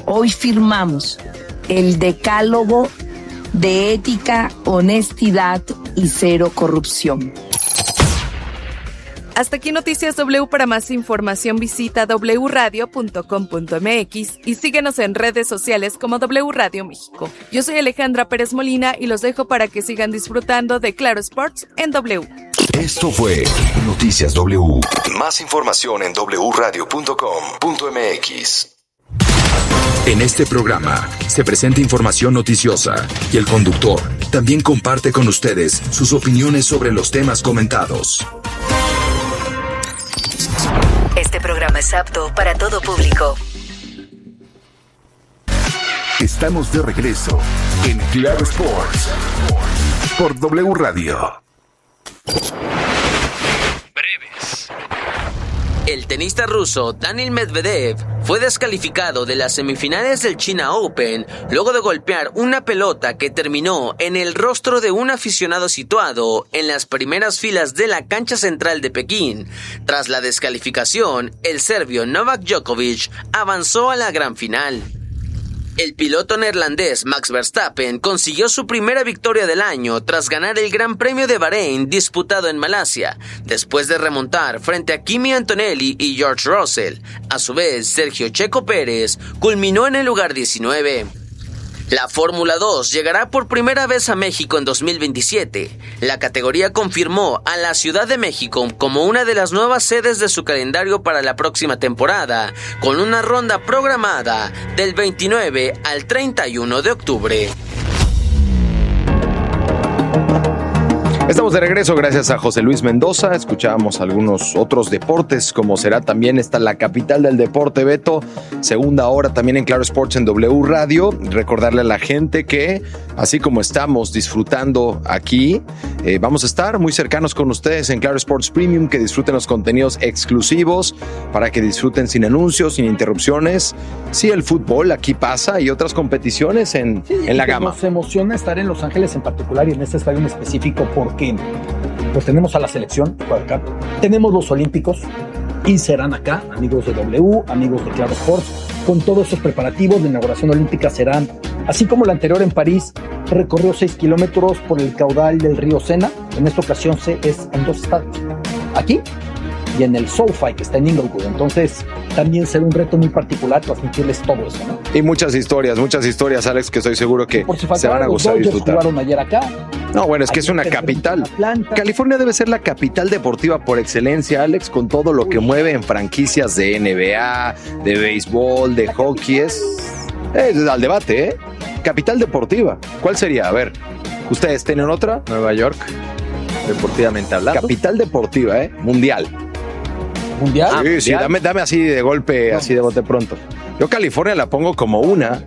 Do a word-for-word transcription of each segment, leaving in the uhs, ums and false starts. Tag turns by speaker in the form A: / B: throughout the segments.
A: Hoy firmamos el decálogo de ética, honestidad y cero corrupción.
B: Hasta aquí Noticias W. Para más información visita doble u radio punto com punto m x y síguenos en redes sociales como W Radio México. Yo soy Alejandra Pérez Molina y los dejo para que sigan disfrutando de Claro Sports en W.
C: Esto fue Noticias W. Más información en doble u radio punto com punto m x. En este programa se presenta información noticiosa y el conductor también comparte con ustedes sus opiniones sobre los temas comentados.
D: Este programa es apto para todo público.
C: Estamos de regreso en Claro Sports por W Radio.
E: Breves. El tenista ruso Daniil Medvedev fue descalificado de las semifinales del China Open luego de golpear una pelota que terminó en el rostro de un aficionado situado en las primeras filas de la cancha central de Pekín. Tras la descalificación, el serbio Novak Djokovic avanzó a la gran final. El piloto neerlandés Max Verstappen consiguió su primera victoria del año tras ganar el Gran Premio de Bahrein disputado en Malasia, después de remontar frente a Kimi Antonelli y George Russell. A su vez, Sergio Checo Pérez culminó en el lugar diecinueve. La Fórmula dos llegará por primera vez a México en dos mil veintisiete. La categoría confirmó a la Ciudad de México como una de las nuevas sedes de su calendario para la próxima temporada, con una ronda programada del veintinueve al treinta y uno de octubre.
F: Estamos de regreso gracias a José Luis Mendoza. Escuchábamos algunos otros deportes, como será también esta la capital del deporte, Beto. Segunda hora también en Claro Sports en W Radio. Recordarle a la gente que, así como estamos disfrutando aquí, eh, vamos a estar muy cercanos con ustedes en Claro Sports Premium, que disfruten los contenidos exclusivos, para que disfruten sin anuncios, sin interrupciones. Sí, el fútbol aquí pasa y otras competiciones en,
G: sí,
F: en la gama.
G: Nos emociona estar en Los Ángeles en particular y en este estadio en específico porque pues tenemos a la selección por acá, tenemos los olímpicos y serán acá, amigos de W, amigos de Claro Sports, con todos esos preparativos. La inauguración olímpica serán, así como la anterior en París, recorrió seis kilómetros por el caudal del río Sena. En esta ocasión se es en dos estadios, aquí y en el SoFi, que está en Inglewood. Entonces también será un reto muy particular transmitirles todo eso, ¿no?
F: Y muchas historias, muchas historias, Alex, que estoy seguro que
G: si
F: se van a gustar y disfrutar.
G: Jugaron ayer acá.
F: No, bueno, es que es una capital. California debe ser la capital deportiva por excelencia, Alex, con todo lo que mueve en franquicias de N B A, de béisbol, de hockey. Es, es al debate, ¿eh? Capital deportiva. ¿Cuál sería? A ver, ¿ustedes tienen otra?
H: Nueva York, deportivamente hablando.
F: Capital deportiva, ¿eh? Mundial.
G: ¿Mundial?
F: Sí,
G: Ah,
F: sí,
G: ¿mundial?
F: dame, dame así de golpe, no, así de bote pronto. Yo California la pongo como una.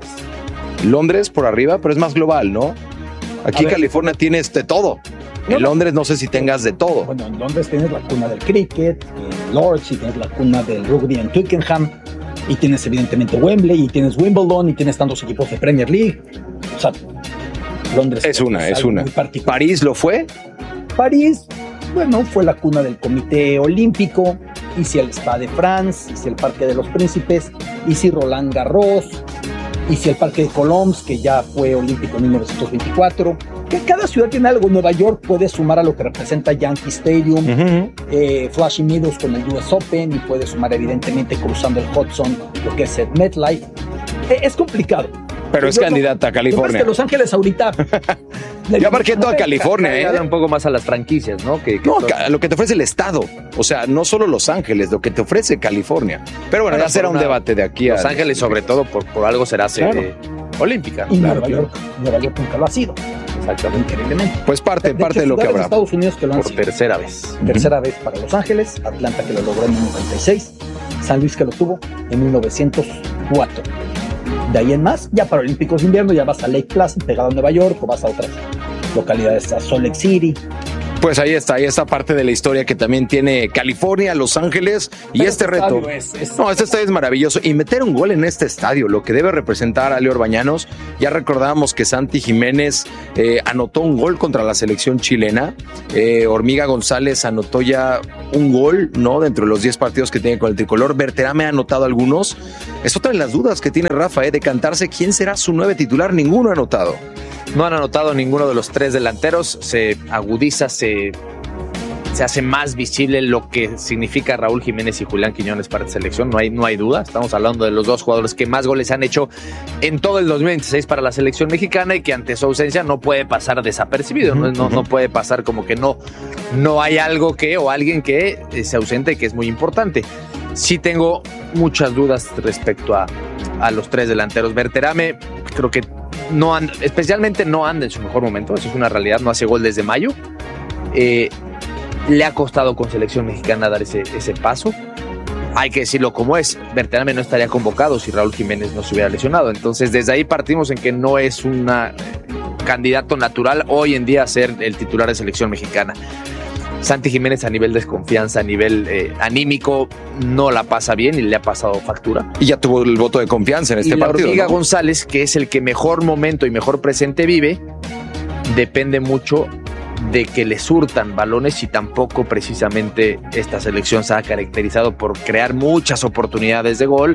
F: Londres por arriba, pero es más global, ¿no? Aquí en California tienes de todo.
G: No,
F: en Londres no sé si tengas de todo.
G: Bueno, en Londres tienes la cuna del cricket, en Lords, y tienes la cuna del rugby en Twickenham, y tienes evidentemente Wembley, y tienes Wimbledon, y tienes tantos equipos de Premier League. O sea, Londres
F: es una, es, es una.
G: Muy
F: ¿París lo fue?
G: París, bueno, fue la cuna del Comité Olímpico, y si el Stade de France, y si el Parque de los Príncipes, y si Roland Garros, y si el Parque de Colomos, que ya fue olímpico en mil novecientos veinticuatro, que cada ciudad tiene algo. Nueva York puede sumar a lo que representa Yankee Stadium, uh-huh. eh, Flushing Meadows con el U S Open, y puede sumar evidentemente cruzando el Hudson lo que es el MetLife. Eh, es complicado.
F: Pero es candidata a California.
G: Es que Los Ángeles ahorita...
F: Ya marqué toda California, ¿eh?
H: Un poco más a las franquicias, ¿no? Que, que
F: no,
H: todo...
F: lo que te ofrece el estado. O sea, no solo Los Ángeles, lo que te ofrece California. Pero bueno, bueno ya será un debate de aquí
H: a...
F: Los
H: Ángeles, sobre todo, por, por algo será sede claro. olímpica.
G: Y
F: claro,
G: Nueva,
F: claro.
G: York, Nueva York nunca lo ha sido.
H: Exactamente.
G: Increíblemente.
F: Pues parte, de, parte de, de lo que habrá.
G: Estados Unidos que lo han
H: por
G: sido.
H: tercera vez.
G: Tercera uh-huh. vez para Los Ángeles, Atlanta que lo logró en noventa y seis, San Luis que lo tuvo en mil novecientos cuatro. De ahí en más, ya para Olímpicos de Invierno, ya vas a Lake Placid, pegado a Nueva York, o vas a otras localidades, a Salt Lake City,
F: Pues ahí está, ahí está parte de la historia que también tiene California, Los Ángeles y
G: Pero
F: este
G: este
F: reto.
G: es, es...
F: No, este estadio es maravilloso y meter un gol en este estadio, lo que debe representar a Leo Orbañanos. Ya recordábamos que Santi Jiménez eh, anotó un gol contra la selección chilena. Eh, Hormiga González anotó ya un gol, ¿no? Dentro de los diez partidos que tiene con el tricolor. Berterame ha anotado algunos. Es otra de las dudas que tiene Rafa, ¿eh? De cantarse quién será su nueve titular. Ninguno ha anotado.
H: No han anotado ninguno de los tres delanteros, se agudiza, se, se hace más visible lo que significa Raúl Jiménez y Julián Quiñones para esta selección, no hay, no hay duda, estamos hablando de los dos jugadores que más goles han hecho en todo el dos mil veintiséis para la selección mexicana y que ante su ausencia no puede pasar desapercibido, no, no, no puede pasar como que no, no hay algo que o alguien que se ausente que es muy importante. Sí tengo muchas dudas respecto a, a los tres delanteros. Berterame creo que no anda, especialmente no anda en su mejor momento, eso es una realidad, no hace gol desde mayo. Eh, le ha costado con selección mexicana dar ese, ese paso. Hay que decirlo como es, Berterame no estaría convocado si Raúl Jiménez no se hubiera lesionado. Entonces desde ahí partimos en que no es un candidato natural hoy en día a ser el titular de selección mexicana. Santi Jiménez a nivel de desconfianza, a nivel eh, anímico, no la pasa bien y le ha pasado factura.
F: Y ya tuvo el voto de confianza en este
H: y la
F: partido.
H: Hormiga
F: ¿no?
H: González, que es el que mejor momento y mejor presente vive, depende mucho de que le surtan balones y tampoco precisamente esta selección se ha caracterizado por crear muchas oportunidades de gol.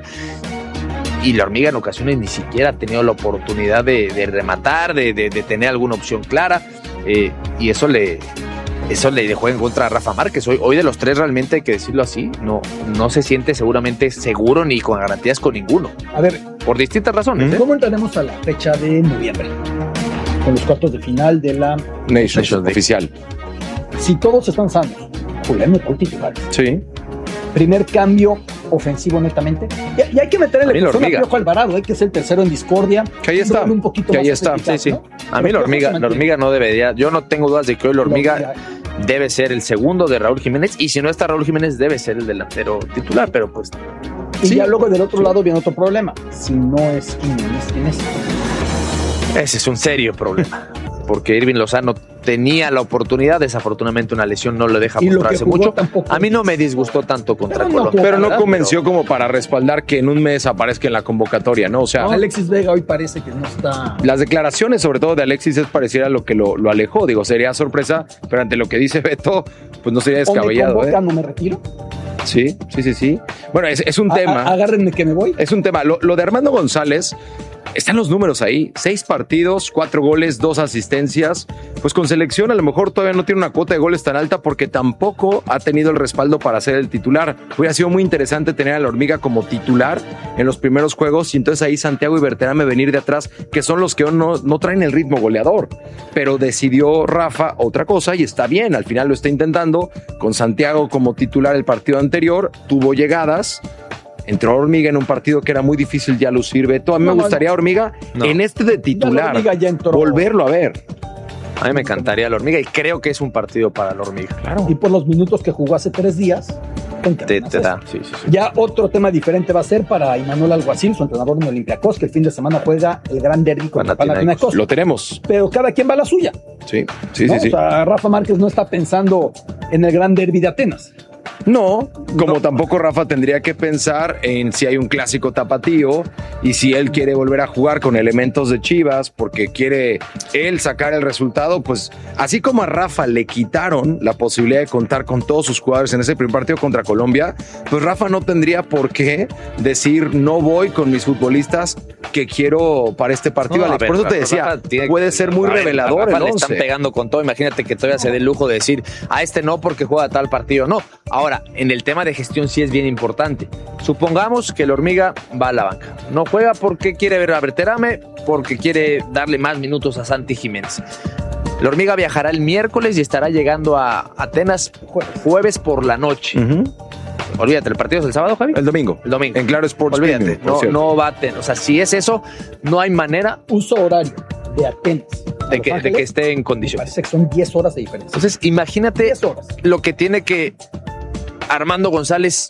H: Y la Hormiga en ocasiones ni siquiera ha tenido la oportunidad de, de rematar, de, de, de tener alguna opción clara. Eh, y eso le... Eso le dejó en contra a Rafa Márquez. Hoy, hoy de los tres realmente hay que decirlo así, no, no se siente seguramente seguro ni con garantías con ninguno.
G: A ver,
H: por distintas razones. ¿eh?
G: ¿Cómo entraremos a la fecha de noviembre? Con los cuartos de final de la
F: Nations, Nations oficial.
G: Si todos están sanos, Julián no puede titular.
F: Sí.
G: Primer cambio ofensivo netamente. Y, y hay que meter en la ecuación a Piojo Alvarado, hay que ser el tercero en discordia.
F: Que ahí está.
G: Un poquito
F: que
G: más
F: ahí está.
H: Sí, sí.
G: ¿no?
H: A mí la hormiga, la hormiga no debería. Yo no tengo dudas de que hoy la hormiga no, debe ser el segundo de Raúl Jiménez. Y si no está Raúl Jiménez, debe ser el delantero titular. Pero pues.
G: Y
H: sí.
G: ya luego del otro sí. lado viene otro problema. Si no es Quiñones, ¿quién es?
H: Ese es un serio problema. Porque Irving Lozano tenía la oportunidad, desafortunadamente una lesión no lo deja mostrarse mucho. A mí no me disgustó tanto contra
F: pero
H: Colombia.
F: No, pero no convenció pero... como para respaldar que en un mes aparezca en la convocatoria, ¿no? O sea,
G: no, Alexis Vega hoy parece que no está...
F: Las declaraciones, sobre todo de Alexis, es pareciera lo que lo, lo alejó. Digo, sería sorpresa, pero ante lo que dice Beto, pues no sería descabellado.
G: ¿O me convoca,
F: ¿eh?
G: no me retiro?
F: Sí, sí, sí, sí. Bueno, es, es un
G: a,
F: tema.
G: A, agárrenme que me voy.
F: Es un tema. Lo, lo de Armando González... Están los números ahí, seis partidos, cuatro goles, dos asistencias. Pues con selección a lo mejor todavía no tiene una cuota de goles tan alta porque tampoco ha tenido el respaldo para ser el titular. Hubiera sido muy interesante tener a la Hormiga como titular en los primeros juegos y entonces ahí Santiago y Berterame venir de atrás, que son los que no, no traen el ritmo goleador. Pero decidió Rafa otra cosa y está bien, al final lo está intentando. Con Santiago como titular el partido anterior, tuvo llegadas. Entró Hormiga en un partido que era muy difícil ya lucir, Beto. A mí no, me gustaría, no, Hormiga, no. en este de titular, ya ya volverlo a ver.
H: A mí me encantaría la Hormiga y creo que es un partido para la Hormiga.
G: Claro. Y por los minutos que jugó hace tres días,
H: te, te da. Sí, sí, sí.
G: Ya otro tema diferente va a ser para Imanol Alguacil, su entrenador en Olympiacos, que el fin de semana juega el gran derbi contra Panathinaikos.
F: Lo tenemos.
G: Pero cada quien va a la suya.
F: Sí, sí,
G: ¿no?
F: sí, sí.
G: O sea, Rafa Márquez no está pensando en el gran derbi de Atenas.
F: No, como
H: no.
F: tampoco Rafa tendría que pensar en si hay un clásico tapatío y si él quiere volver a jugar con elementos de Chivas porque quiere él sacar el resultado, pues así como a Rafa le quitaron la posibilidad de contar con todos sus jugadores en ese primer partido contra Colombia, pues Rafa no tendría por qué decir no voy con mis futbolistas que quiero para este partido.
H: No,
F: Alex,
H: ver,
F: por eso te decía, tiene, puede ser muy ver, revelador.
H: A Rafa
F: el
H: le están
F: once.
H: Pegando con todo, imagínate que todavía se dé el lujo de decir a este no porque juega tal partido, no. Ahora, en el tema de gestión sí es bien importante. Supongamos que la Hormiga va a la banca. No juega porque quiere ver a Berterame, porque quiere darle más minutos a Santi Jiménez. La Hormiga viajará el miércoles y estará llegando a Atenas jueves por la noche.
F: Uh-huh.
H: Olvídate, ¿el partido es el sábado, Javi?
F: El domingo.
H: El domingo.
F: En Claro Sports.
H: Olvídate,
F: Premium,
H: no, no va a tener. O sea, si es eso, no hay manera.
G: Uso horario de Atenas.
H: De que, de que esté en condiciones.
G: Parece que son diez horas de diferencia.
H: Entonces, imagínate lo que tiene que Armando González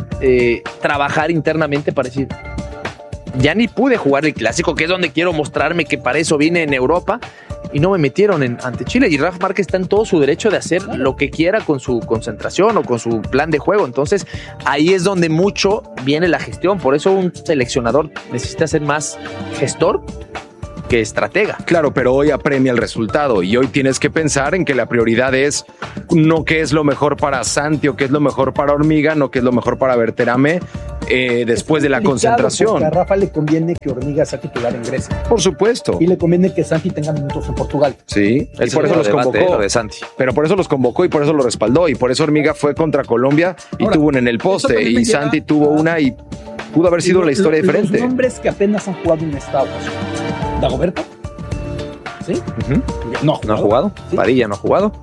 H: eh, trabajar internamente para decir, ya ni pude jugar el clásico, que es donde quiero mostrarme que para eso vine en Europa. y no me metieron en, ante Chile. Y Rafa Márquez está en todo su derecho de hacer lo que quiera con su concentración o con su plan de juego. Entonces, ahí es donde mucho viene la gestión. Por eso un seleccionador necesita ser más gestor que estratega.
F: Claro, pero hoy apremia el resultado y hoy tienes que pensar en que la prioridad es no qué es lo mejor para Santi o qué es lo mejor para Hormiga, no qué es lo mejor para Berterame eh, después de la concentración.
G: A Rafa le conviene que Hormiga sea titular en Grecia.
F: Por supuesto.
G: Y le conviene que Santi tenga minutos en Portugal.
F: Sí, y por eso los
H: debate,
F: convocó.
H: Lo de Santi.
F: Pero por eso los convocó y por eso lo respaldó y por eso Hormiga fue contra Colombia y
G: Ahora,
F: tuvo una en el poste y Santi tuvo una y pudo haber sido
G: lo,
F: la historia
G: lo,
F: diferente.
G: Los nombres que apenas han jugado en esta ocasión. Dagoberto. ¿Sí?
H: Uh-huh.
G: No,
H: no ha jugado. ¿Sí? Padilla no ha jugado.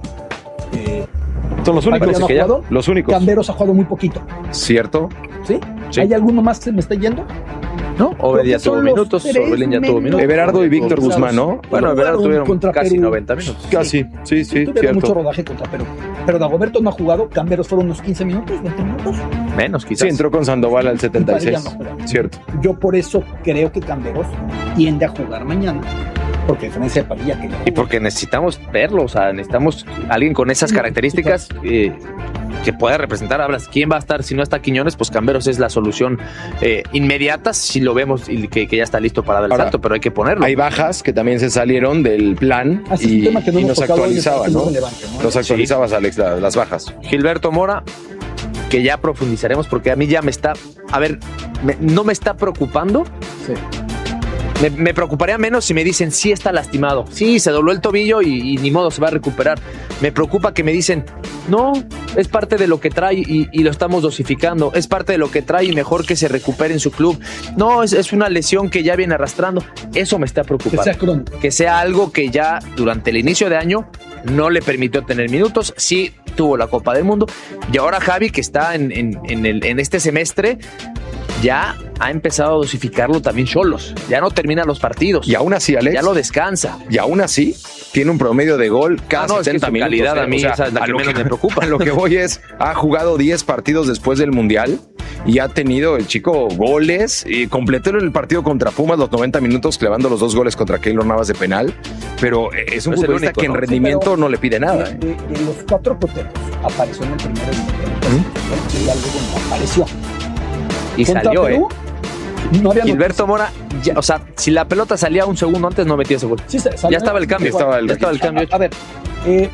G: Eh,
F: Son los únicos.
G: ¿No ha jugado?
F: Los únicos.
G: Camberos ha jugado muy poquito.
F: ¿Cierto?
G: ¿Sí?
F: Sí.
G: ¿Hay alguno más que se me está yendo?
H: No, Obed ya tuvo minutos, Orbelín ya tuvo minutos.
F: Everardo y Víctor Guzmán, ¿no?
H: Bueno, Everardo tuvieron casi
G: Perú.
H: noventa minutos.
F: Casi, sí, sí,
G: Tuvieron
F: cierto.
G: mucho rodaje contra Perú. Pero Dagoberto no ha jugado, Camberos fueron unos quince minutos, veinte minutos.
H: Menos, quizás.
F: Sí, entró con Sandoval al setenta y seis.
G: No,
F: Cierto.
G: Yo por eso creo que Camberos tiende a jugar mañana. Porque a diferencia de Padilla que no
H: y porque necesitamos verlo, o sea, necesitamos alguien con esas características eh, que pueda representar. Hablas, ¿quién va a estar? Si no está Quiñones, pues Camberos es la solución eh, inmediata si lo vemos y que, que ya está listo para dar el
F: Ahora,
H: salto, pero hay que ponerlo.
F: Hay bajas que también se salieron del plan
G: ah, sí,
F: y,
G: tema que no
F: y nos actualizaban, ¿no?
G: Relevante, ¿no?
F: Nos actualizabas, sí. Alex, la, las bajas.
H: Gilberto Mora, que ya profundizaremos porque a mí ya me está, a ver, me, no me está preocupando.
G: Sí.
H: Me, me preocuparía menos si me dicen sí está lastimado, sí se dobló el tobillo y, y ni modo se va a recuperar. Me preocupa que me dicen no, es parte de lo que trae y, y lo estamos dosificando, es parte de lo que trae y mejor que se recupere en su club. No, es, es una lesión que ya viene arrastrando. Eso me está preocupando.
G: Que sea crónico.
H: Que sea algo que ya durante el inicio de año no le permitió tener minutos. Sí tuvo la Copa del Mundo y ahora Javi, que está en, en, en, el, en este semestre, ya ha empezado a dosificarlo también Xolos. Ya no termina los partidos.
F: Y aún así, Alex.
H: Ya lo descansa.
F: Y aún así, tiene un promedio de gol cada
H: ah, no,
F: setenta
H: es que su
F: minutos.
H: calidad
F: eh.
H: a mí
F: o sea,
H: esa es la
F: a
H: que
F: lo
H: menos
F: que,
H: me preocupa.
F: A lo que voy es, ha jugado diez partidos después del Mundial y ha tenido el chico goles. Y completó el partido contra Pumas los noventa minutos, clavando los dos goles contra Keylor Navas de penal. Pero es un
H: no
F: futbolista
H: único,
F: que en
H: ¿no?
F: rendimiento
G: sí,
F: no le pide nada.
G: De,
F: Eh.
G: de, de los cuatro porteros apareció en el primero y ¿Mm? algo no apareció.
H: Y
G: Contra
H: salió,
G: Perú,
H: ¿eh?
G: No había
H: Gilberto Mora, ya, o sea, si la pelota salía un segundo antes, no metía ese gol.
G: Sí, salió,
H: ya estaba el cambio.
F: Estaba el,
H: ya estaba el cambio.
G: A, a ver, eh,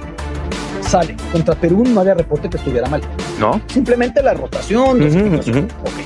G: sale. Contra Perú no había reporte que estuviera mal.
H: ¿No?
G: Simplemente la rotación.
F: Uh-huh, uh-huh.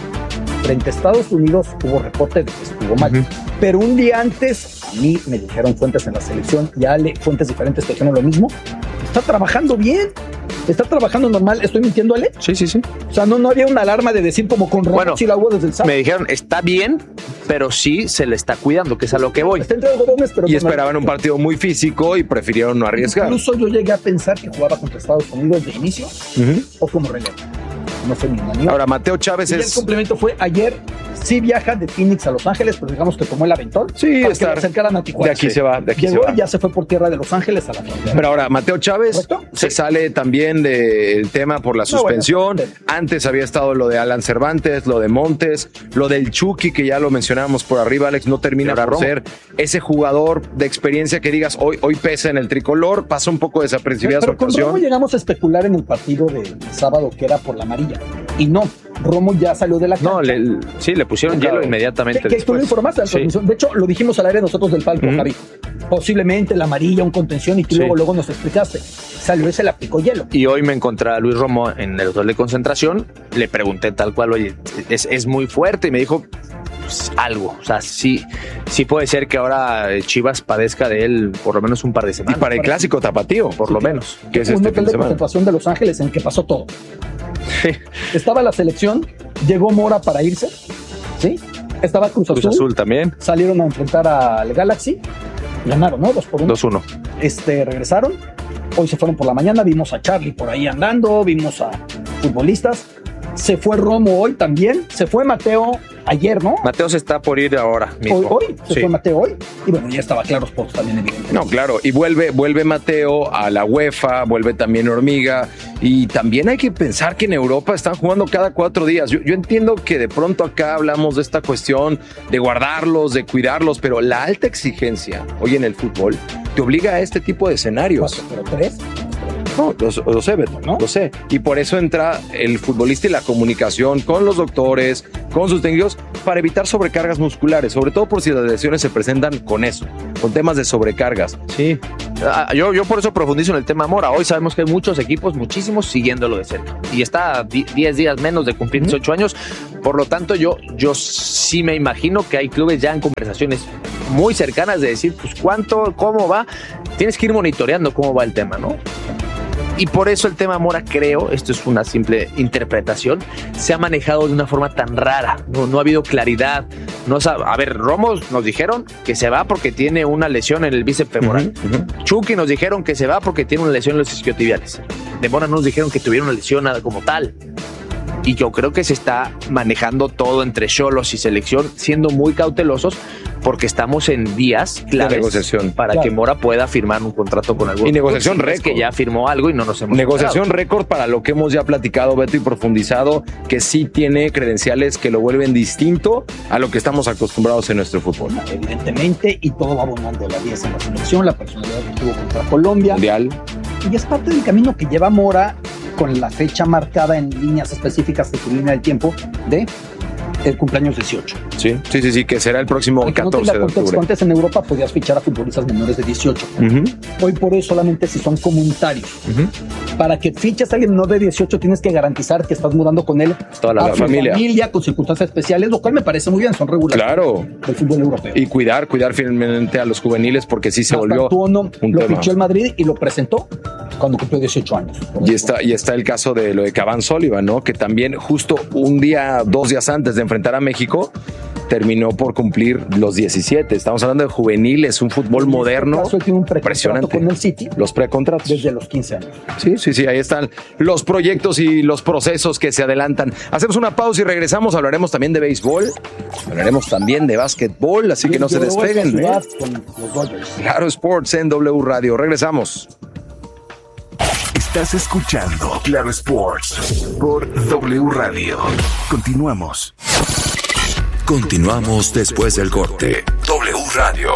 G: Ok. Frente a Estados Unidos hubo reporte de que estuvo mal. Uh-huh. Pero un día antes, a mí me dijeron fuentes en la selección, ya le, fuentes diferentes te dijeron lo mismo. Está trabajando bien. Está trabajando normal. ¿Estoy mintiendo, Ale?
H: Sí, sí, sí.
G: O sea, no, no había una alarma de decir como con Ron
H: bueno,
G: si la hubo desde el sábado.
H: Me dijeron, está bien, pero sí se le está cuidando, que es a lo que voy.
G: Está entre algodones, pero
F: y esperaban un partido muy físico y prefirieron no arriesgar.
G: Incluso yo llegué a pensar que jugaba contra Estados Unidos de inicio uh-huh. o como relevo. No fue ni una.
F: Ahora, Mateo Chávez
G: y
F: es...
G: el complemento fue ayer. Sí viaja de Phoenix a Los Ángeles, pero digamos que tomó el aventón.
F: Sí,
G: para
F: estar.
G: que le acercaran a Tijuana.
F: De aquí sí. se va, de aquí
G: Llegó
F: se va.
G: Y ya se fue por tierra de Los Ángeles a la frontera.
F: Pero ahora, Mateo Chávez ¿Correcto? se sí. sale también del tema por la suspensión. No, bueno, Antes había estado lo de Alan Cervantes, lo de Montes, lo del Chucky, que ya lo mencionábamos por arriba, Alex, no termina por Romo. ser ese jugador de experiencia que digas, hoy, hoy pesa en el tricolor, pasa un poco desapercibida
G: pero
F: su
G: con
F: actuación.
G: Romo llegamos a especular en el partido del sábado que era por la amarilla. Y no, Romo ya salió de la cancha.
H: No, le, sí, le pusieron hielo inmediatamente
G: ¿Qué, que tú lo informaste?
H: Sí.
G: De hecho, lo dijimos al aire nosotros del palco, uh-huh. Javi. Posiblemente la amarilla, un contención, y tú sí. luego, luego nos explicaste. Salió y se le aplicó hielo.
H: Y hoy me encontré a Luis Romo en el hotel de concentración. Le pregunté tal cual, oye, es, es muy fuerte. Y me dijo, pues, algo. O sea, sí, sí puede ser que ahora Chivas padezca de él por lo menos un par de semanas.
F: Y para el clásico tapatío, por
H: sí,
F: lo
H: claro.
F: menos. Que es
G: un
F: este
G: hotel de concentración de Los Ángeles en que pasó todo. Sí. Estaba la selección, llegó Mora para irse, ¿sí? Estaba Cruz Azul.
H: Cruz Azul también.
G: Salieron a enfrentar al Galaxy. Ganaron, ¿no? Dos por uno.
H: Dos uno.
G: Este, regresaron. Hoy se fueron por la mañana. Vimos a Charlie por ahí andando. Vimos a futbolistas. Se fue Romo hoy también. Se fue Mateo ayer, ¿no?
H: Mateo se está por ir ahora mismo.
G: Hoy, hoy. Se
H: sí.
G: fue Mateo hoy. Y bueno, ya estaba Claro Sports también, evidente.
F: No, claro. Y vuelve, vuelve Mateo a la UEFA, vuelve también Hormiga. Y también hay que pensar que en Europa están jugando cada cuatro días. Yo, yo entiendo que de pronto acá hablamos de esta cuestión de guardarlos, de cuidarlos, pero la alta exigencia hoy en el fútbol te obliga a este tipo de escenarios.
G: ¿Pero tres?
F: No, lo, lo sé, Beto, ¿no? Lo sé. Y por eso entra el futbolista y la comunicación con los doctores, con sus técnicos, para evitar sobrecargas musculares, sobre todo por si las lesiones se presentan con eso, con temas de sobrecargas.
H: Sí, yo, yo por eso profundizo en el tema Mora. Hoy sabemos que hay muchos equipos, muchísimos, siguiéndolo de cerca. Y está a diez días menos de cumplir dieciocho años. Por lo tanto, yo, yo sí me imagino que hay clubes ya en conversaciones muy cercanas de decir, pues, ¿cuánto, cómo va? Tienes que ir monitoreando cómo va el tema, ¿no? Y por eso el tema Mora, creo, esto es una simple interpretación, se ha manejado de una forma tan rara. No, no ha habido claridad. No sabe, a ver, Romo nos dijeron que se va porque tiene una lesión en el bíceps femoral. Uh-huh, uh-huh. Chucky nos dijeron que se va porque tiene una lesión en los isquiotibiales. De Mora nos dijeron que tuviera una lesión como tal. Y yo creo que se está manejando todo entre Xolos y selección, siendo muy cautelosos, porque estamos en días claves
F: de negociación
H: para claro. que Mora pueda firmar un contrato con algún.
F: Y negociación récord.
H: Que ya firmó algo y no nos hemos
F: Negociación encontrado. récord para lo que hemos ya platicado, Beto, y profundizado, que sí tiene credenciales que lo vuelven distinto a lo que estamos acostumbrados en nuestro fútbol.
G: Evidentemente, y todo va abonando la diez en la selección, la personalidad que tuvo contra Colombia.
F: Mundial.
G: Y es parte del camino que lleva Mora, con la fecha marcada en líneas específicas de su línea del tiempo de el cumpleaños dieciocho.
F: Sí, sí, sí, sí, que será el próximo Aunque catorce no de octubre.
G: Antes en Europa podías fichar a futbolistas menores de dieciocho. Uh-huh. Hoy por hoy solamente si son comunitarios. Uh-huh. Para que fiches a alguien menor de dieciocho tienes que garantizar que estás mudando con él
F: toda la,
G: a
F: la
G: su
F: familia.
G: familia con circunstancias especiales, lo cual me parece muy bien, son regulares
F: claro.
G: del fútbol europeo.
F: Y cuidar, cuidar finalmente a los juveniles porque sí se
G: Hasta
F: volvió
G: Tuono,
F: un
G: lo
F: tema.
G: fichó el Madrid y lo presentó cuando cumplió dieciocho años.
F: Y está, y está el caso de lo de Cavani Sullivan, ¿no? Que también justo un día, dos días antes de enfrentar a México, terminó por cumplir los diecisiete. Estamos hablando de juveniles, un fútbol
G: en
F: moderno.
G: Este caso, tiene un
F: impresionante.
G: Con el City.
F: Los precontratos.
G: Desde los quince años.
F: Sí, sí, sí, ahí están los proyectos y los procesos que se adelantan. Hacemos una pausa y regresamos. Hablaremos también de béisbol. Hablaremos también de básquetbol, así que no se despeguen. ¿eh?
G: Con los Dodgers.
F: Claro Sports en W Radio. Regresamos.
C: Estás escuchando Claro Sports por W Radio. Continuamos. Continuamos después del corte. W Radio.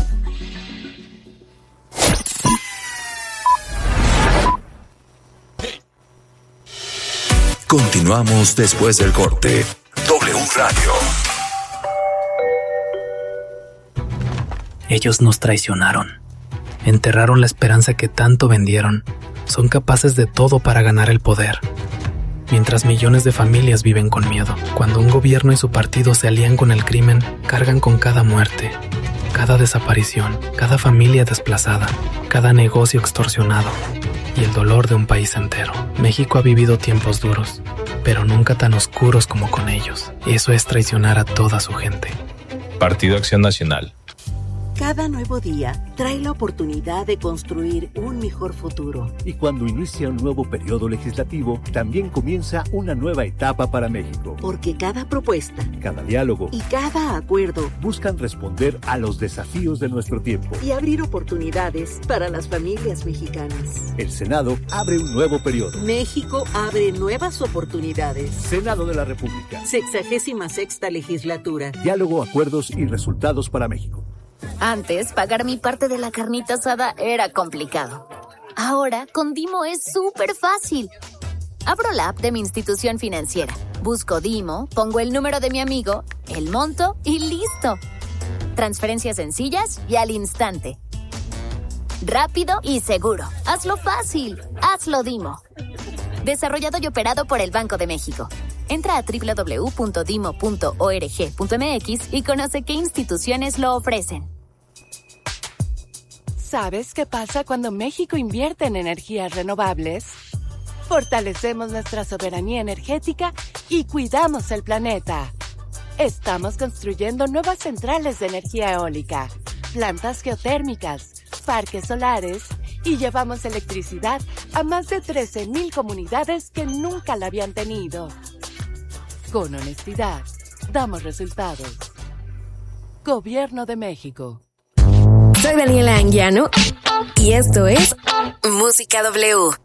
C: Continuamos después del corte. W Radio.
I: Ellos nos traicionaron. Enterraron la esperanza que tanto vendieron. Son capaces de todo para ganar el poder. Mientras millones de familias viven con miedo. Cuando un gobierno y su partido se alían con el crimen, cargan con cada muerte, cada desaparición, cada familia desplazada, cada negocio extorsionado y el dolor de un país entero. México ha vivido tiempos duros, pero nunca tan oscuros como con ellos. Eso es traicionar a toda su gente.
J: Partido Acción Nacional.
K: Cada nuevo día trae la oportunidad de construir un mejor futuro.
L: Y cuando inicia un nuevo periodo legislativo, también comienza una nueva etapa para México.
K: Porque cada propuesta,
L: cada diálogo
K: y cada acuerdo
L: buscan responder a los desafíos de nuestro tiempo
K: y abrir oportunidades para las familias mexicanas.
L: El Senado abre un nuevo periodo.
K: México abre nuevas oportunidades.
L: Senado de la República.
K: Sexagésima sexta legislatura.
L: Diálogo, acuerdos y resultados para México.
M: Antes, pagar mi parte de la carnita asada era complicado. Ahora, con Dimo es súper fácil. Abro la app de mi institución financiera, busco Dimo, pongo el número de mi amigo, el monto y listo. Transferencias sencillas y al instante. Rápido y seguro. Hazlo fácil. Hazlo Dimo. Desarrollado y operado por el Banco de México. Entra a doble u doble u doble u punto dimo punto org punto m x y conoce qué instituciones lo ofrecen.
N: ¿Sabes qué pasa cuando México invierte en energías renovables? Fortalecemos nuestra soberanía energética y cuidamos el planeta. Estamos construyendo nuevas centrales de energía eólica, plantas geotérmicas, parques solares y llevamos electricidad a más de trece mil comunidades que nunca la habían tenido. Con honestidad, damos resultados. Gobierno de México.
O: Soy Daniela Anguiano y esto es Música W.
P: Oh,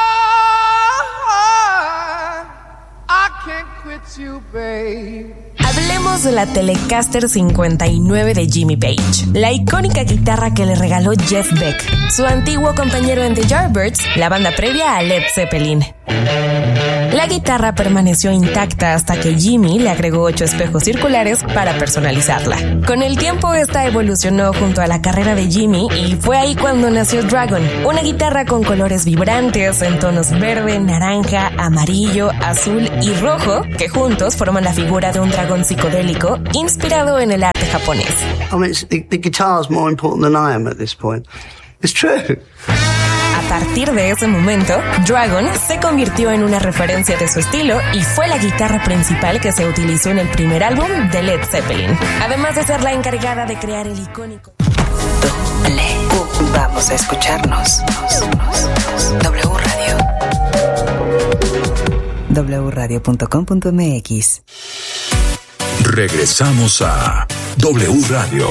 P: I can't quit you, babe.
O: A Hablemos de la Telecaster cincuenta y nueve de Jimmy Page, la icónica guitarra que le regaló Jeff Beck, su antiguo compañero en The Yardbirds, la banda previa a Led Zeppelin. La guitarra permaneció intacta hasta que Jimmy le agregó ocho espejos circulares para personalizarla. Con el tiempo, esta evolucionó junto a la carrera de Jimmy y fue ahí cuando nació Dragon, una guitarra con colores vibrantes en tonos verde, naranja, amarillo, azul y rojo, que juntos forman la figura de un dragón psicodélico inspirado en el arte japonés.
P: I mean, the, the guitar is more important than I am at this point. It's true.
O: A partir de ese momento, Dragon se convirtió en una referencia de su estilo y fue la guitarra principal que se utilizó en el primer álbum de Led Zeppelin, además de ser la encargada de crear el icónico.
D: W. Vamos a escucharnos. W Radio. w radio punto com punto m x.
C: Regresamos a W Radio.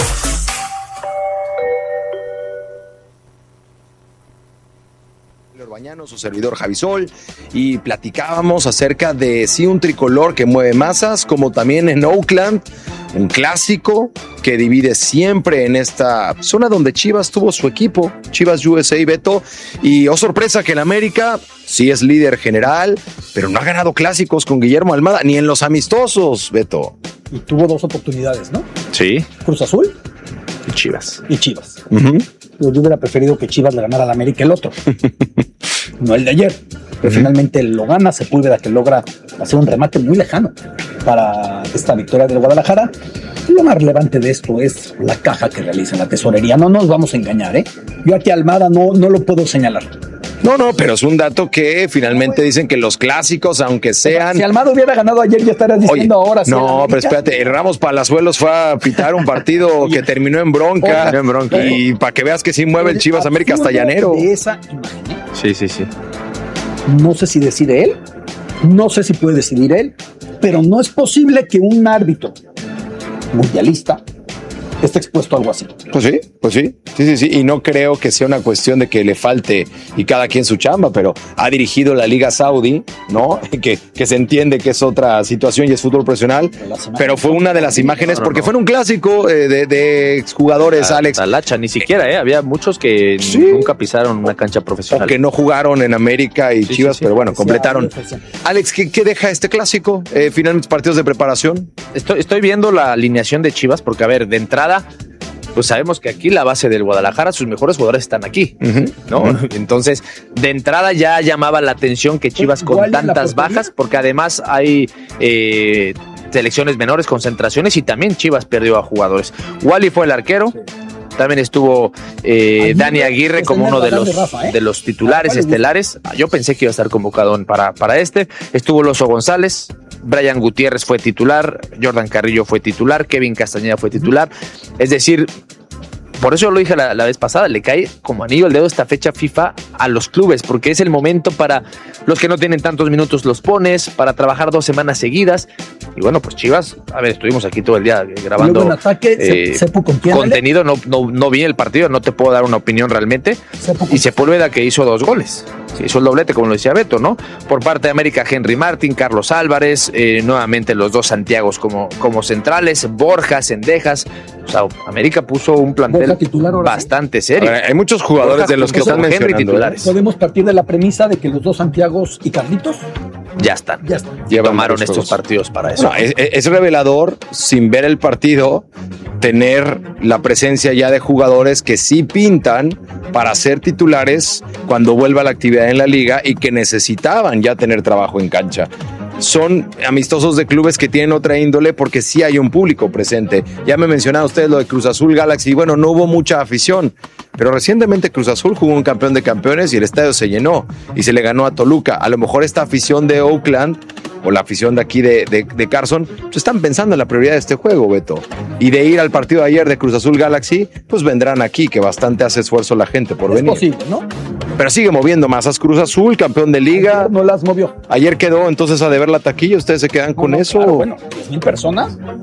F: Bañano, su servidor Javisol, y platicábamos acerca de sí un tricolor que mueve masas, como también en Oakland, un clásico que divide siempre en esta zona donde Chivas tuvo su equipo, Chivas U S A, Beto, y oh sorpresa que el América sí es líder general, pero no ha ganado clásicos con Guillermo Almada, ni en los amistosos, Beto.
G: Y tuvo dos oportunidades, ¿no?
H: Sí.
G: Cruz Azul
H: y Chivas.
G: Y Chivas.
F: Uh-huh.
G: Yo hubiera preferido que Chivas le ganara al América el otro, no el de ayer. Pero uh-huh. finalmente lo gana Sepúlveda, que logra hacer un remate muy lejano para esta victoria del Guadalajara. Y lo más relevante de esto es la caja que realiza la tesorería. No nos vamos a engañar, ¿eh? Yo aquí a Almada no, no lo puedo señalar.
F: No, no, pero es un dato que finalmente dicen que los clásicos, aunque sean...
G: Si Almada hubiera ganado ayer, ya estarías diciendo
F: Oye,
G: ahora sí.
F: No, pero espérate, Ramos Palazuelos fue a pitar un partido que terminó en bronca.
H: Oye, en bronca.
F: Y para que veas que sí mueve el Chivas América hasta llanero.
G: De esa imagen, ¿eh?
H: Sí, sí, sí.
G: No sé si decide él, no sé si puede decidir él, pero no es posible que un árbitro mundialista esté expuesto a algo así.
F: Pues sí, pues sí, sí, sí, sí, y no creo que sea una cuestión de que le falte y cada quien su chamba, pero ha dirigido la Liga Saudí, ¿no? Que, que se entiende que es otra situación y es fútbol profesional, pero fue una de las imágenes, porque fue en un clásico eh, de, de exjugadores,
H: a,
F: Alex.
H: A Lacha, ni siquiera, ¿eh? Había muchos que sí. nunca pisaron una cancha profesional.
F: O que no jugaron en América y sí, Chivas, sí, sí, pero bueno, sí, completaron. Sí, sí. Alex, ¿qué, qué deja este clásico? Eh, finalmente partidos de preparación.
H: Estoy, estoy viendo la alineación de Chivas, porque a ver, de entrada pues sabemos que aquí la base del Guadalajara, sus mejores jugadores están aquí, uh-huh, ¿no? Uh-huh. Entonces, de entrada ya llamaba la atención que Chivas con tantas bajas, porque además hay eh, selecciones menores, concentraciones, y también Chivas perdió a jugadores. Wally fue el arquero. Sí. También estuvo eh, Aguirre, Dani Aguirre como uno de los, de, Rafa, ¿eh? de los titulares ah, estelares. Yo pensé que iba a estar convocado para, para este. Estuvo Loso González, Brian Gutiérrez fue titular, Jordan Carrillo fue titular, Kevin Castañeda fue titular. Es decir, por eso lo dije la, la vez pasada, le cae como anillo al dedo esta fecha FIFA a los clubes, porque es el momento para los que no tienen tantos minutos, los pones, para trabajar dos semanas seguidas. Y bueno, pues Chivas, a ver, estuvimos aquí todo el día grabando
G: en ataque, eh, se, se
H: contenido, no, no, no vi el partido, no te puedo dar una opinión realmente. Y Sepúlveda, que hizo dos goles, hizo el doblete, como lo decía Beto, ¿no? Por parte de América, Henry Martín, Carlos Álvarez, eh, nuevamente los dos Santiagos como, como centrales, Borja, Cendejas. O sea, América puso un plantel titular, bastante ¿sí? serio.
F: Ver, hay muchos jugadores Borja, de los que están mencionando.
G: Titulares. Podemos partir de la premisa de que los dos Santiagos y Carlitos
H: ya están.
G: Ya están.
H: Ya tomaron estos juegos. partidos para eso.
F: No, es, es revelador, sin ver el partido, tener la presencia ya de jugadores que sí pintan para ser titulares cuando vuelva la actividad en la liga y que necesitaban ya tener trabajo en cancha. Son amistosos de clubes que tienen otra índole porque sí hay un público presente. Ya me mencionaban ustedes lo de Cruz Azul Galaxy. Bueno, no hubo mucha afición, pero recientemente Cruz Azul jugó un campeón de campeones y el estadio se llenó y se le ganó a Toluca. A lo mejor esta afición de Oakland o la afición de aquí de, de, de Carson, pues están pensando en la prioridad de este juego, Beto. Y de ir al partido de ayer de Cruz Azul Galaxy, pues vendrán aquí, que bastante hace esfuerzo la gente por
G: es
F: venir.
G: Es posible, ¿no?
F: Pero sigue moviendo masas Cruz Azul, campeón de liga.
G: Ayer no las movió.
F: Ayer quedó entonces a deber la taquilla, ¿ustedes se quedan no, con
G: no,
F: eso?
G: Claro, bueno, diez mil personas.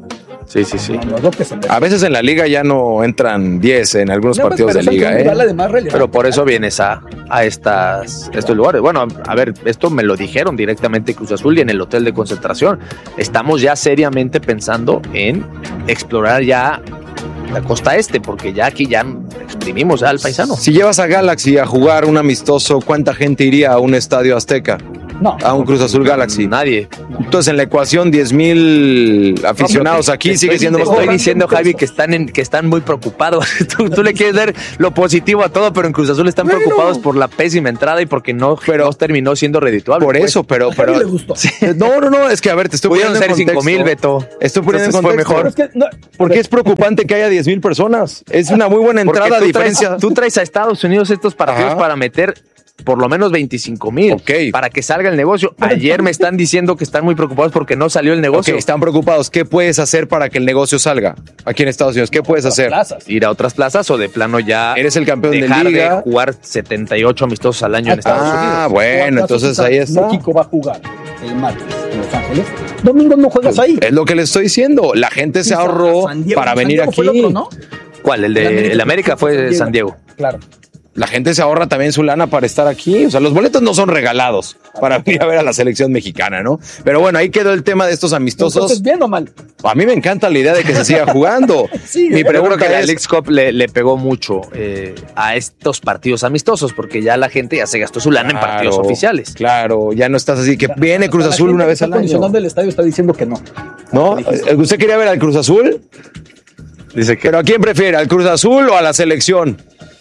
H: Sí, sí, sí.
G: No, no, que se
F: A veces en la liga ya no entran diez en algunos
G: no,
F: partidos
G: pero
F: de liga, ¿eh?
H: Pero por eso vienes a, a estas, estos lugares. Bueno, a ver, esto me lo dijeron directamente Cruz Azul y en el hotel de concentración. Estamos ya seriamente pensando en explorar ya la costa este, porque ya aquí ya exprimimos al paisano.
F: Si llevas a Galaxy a jugar un amistoso, ¿cuánta gente iría a un estadio Azteca?
G: No.
F: A un Cruz Azul Galaxy.
H: Nadie.
F: Entonces en la ecuación diez mil aficionados
H: no,
F: aquí
H: estoy,
F: sigue siendo...
H: Estoy diciendo, Javi, que están en, que están muy preocupados. tú, tú le quieres dar lo positivo a todo, pero en Cruz Azul están bueno. preocupados por la pésima entrada y porque no, pero, no terminó siendo redituable.
F: Por pues. eso, pero... pero
G: le gustó.
F: Sí. No, no, no, es que a ver, te estoy
H: Pudieron
F: poniendo
H: ser cinco mil, Beto.
F: Estoy poniendo
H: Entonces
F: en contexto.
H: Fue mejor.
G: Es que, no,
F: porque es preocupante que haya diez mil personas. Es una muy buena entrada, a diferencia...
H: Traes, tú traes a Estados Unidos estos partidos Ajá. para meter... por lo menos veinticinco mil
F: okay.
H: para que salga el negocio. Ayer me están diciendo que están muy preocupados porque no salió el negocio.
F: Okay, están preocupados. ¿Qué puedes hacer para que el negocio salga aquí en Estados Unidos? ¿Qué puedes hacer?
G: Plazas.
H: Ir a otras plazas o de plano ya
F: eres el campeón
H: dejar
F: de liga.
H: De jugar setenta y ocho amistosos al año ah, en Estados
F: ah,
H: Unidos.
F: Ah, bueno, entonces ahí está.
G: México va a jugar el martes en Los Ángeles. Domingo no juegas ahí.
F: Es lo que le estoy diciendo. La gente se ahorró Diego, para venir aquí.
G: Fue el otro, ¿no?
H: ¿Cuál? El de el América, el América fue de San Diego.
G: Claro.
F: La gente se ahorra también su lana para estar aquí. O sea, los boletos no son regalados para ir a ver a la selección mexicana, ¿no? Pero bueno, ahí quedó el tema de estos amistosos.
G: ¿Entonces bien o mal?
F: A mí me encanta la idea de que se siga jugando.
H: Sí, mi pregunta es que la Leagues Cup le, le pegó mucho eh, a estos partidos amistosos porque ya la gente ya se gastó su lana claro, en partidos oficiales.
F: Claro, ya no estás así que viene Cruz Azul una vez al año. El
G: acondicionado del estadio está diciendo que no.
F: ¿No? ¿Usted quería ver al Cruz Azul? Dice que... ¿Pero a quién prefiere? ¿Al Cruz Azul o a la selección?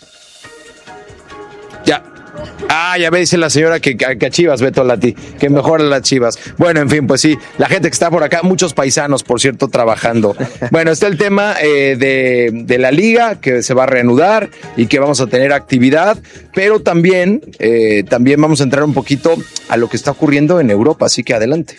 F: Ya. Ah, ya me dice la señora que, que, que a Chivas, Beto Lati, que mejora las Chivas. Bueno, en fin, pues sí, la gente que está por acá, muchos paisanos, por cierto, trabajando. Bueno, está el tema eh, de, de la liga, que se va a reanudar y que vamos a tener actividad, pero también, eh, también vamos a entrar un poquito a lo que está ocurriendo en Europa, así que adelante.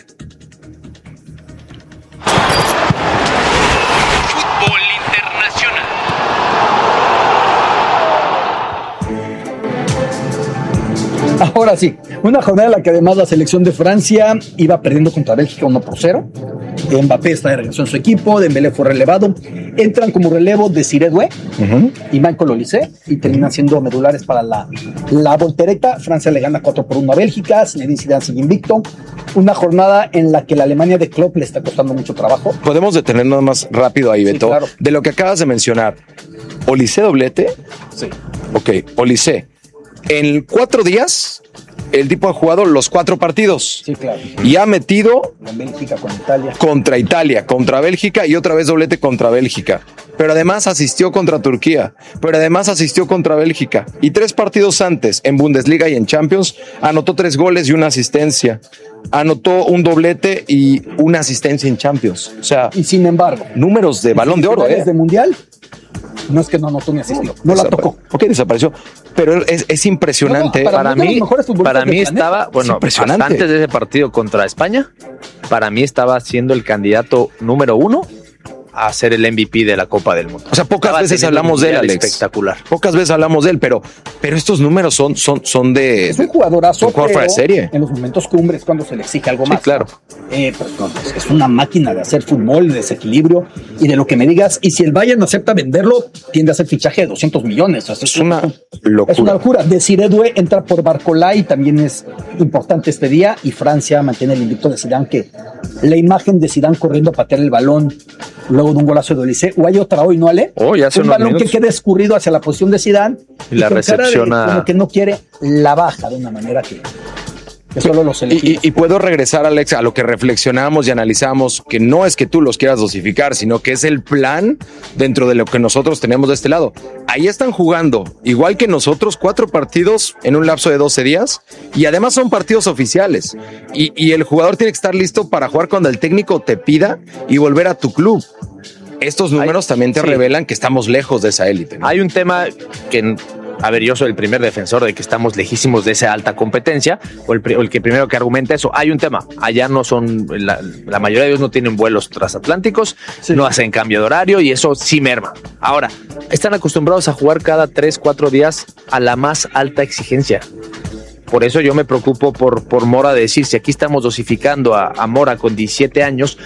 G: Ahora sí, una jornada en la que además la selección de Francia iba perdiendo contra Bélgica uno por cero. Mbappé está de regreso en su equipo, Dembélé fue relevado. Entran como relevo Desiré Doué uh-huh. y Michael Olise y terminan siendo medulares para la, la voltereta. Francia le gana cuatro por uno a Bélgica, Zinedine Zidane sigue invicto. Una jornada en la que la Alemania de Klopp le está costando mucho trabajo.
F: Podemos detenernos más rápido ahí, Beto. Sí, claro. De lo que acabas de mencionar, ¿Olise doblete?
G: Sí.
F: Ok, Olise. En cuatro días, el tipo ha jugado los cuatro partidos.
G: Sí, claro.
F: Y ha metido...
G: En Bélgica, con Italia.
F: Contra Italia, contra Bélgica y otra vez doblete contra Bélgica. Pero además asistió contra Turquía. Pero además asistió contra Bélgica. Y tres partidos antes, en Bundesliga y en Champions, anotó tres goles y una asistencia. Anotó un doblete y una asistencia en Champions. O sea...
G: Y sin embargo...
F: Números de Balón de Oro, ¿eh?
G: de Mundial... No es que no anotó ni asistió, no, no la tocó.
F: Ok, desapareció. Pero es, es impresionante.
H: No, no, para, para mí, para mí estaba, bueno, antes de ese partido contra España, para mí estaba siendo el candidato número uno a ser el M V P de la Copa del Mundo.
F: O sea, pocas
H: estaba
F: veces hablamos de él, Alex.
H: Espectacular.
F: Pocas veces hablamos de él, pero, pero estos números son, son, son de...
G: Es un jugadorazo,
F: un jugador fuera de serie.
G: En los momentos cumbres cuando se le exige algo más.
F: Sí, claro.
G: Eh, pues, no, es una máquina de hacer fútbol, de desequilibrio y de lo que me digas. Y si el Bayern acepta venderlo, tiende a hacer fichaje de doscientos millones. O sea,
F: es, es una locura.
G: Es una locura. Desiré Doué entra por Barcolay, también es importante este día. Y Francia mantiene el invicto de Zidane, que la imagen de Zidane corriendo a patear el balón luego de un golazo de Olise, o hay otra hoy, ¿no, Ale?
H: Oh, ya
G: un balón minutos. que queda escurrido hacia la posición de Zidane
H: y, y la recepciona
G: como que no quiere, la baja de una manera que, que solo los
F: y, y, y puedo regresar, Alex, a lo que reflexionamos y analizamos, que no es que tú los quieras dosificar, sino que es el plan dentro de lo que nosotros tenemos de este lado. Ahí están jugando, igual que nosotros, cuatro partidos en un lapso de doce días, y además son partidos oficiales, y, y el jugador tiene que estar listo para jugar cuando el técnico te pida y volver a tu club. Estos números Hay, también te sí. revelan que estamos lejos de esa élite, ¿no?
H: Hay un tema que, a ver, yo soy el primer defensor de que estamos lejísimos de esa alta competencia, o el, o el que primero que argumenta eso. Hay un tema, allá no son, la, la mayoría de ellos no tienen vuelos transatlánticos, sí. no hacen cambio de horario y eso sí merma. Ahora, están acostumbrados a jugar cada tres, cuatro días a la más alta exigencia. Por eso yo me preocupo por, por Mora de decir, si aquí estamos dosificando a, a Mora con diecisiete años,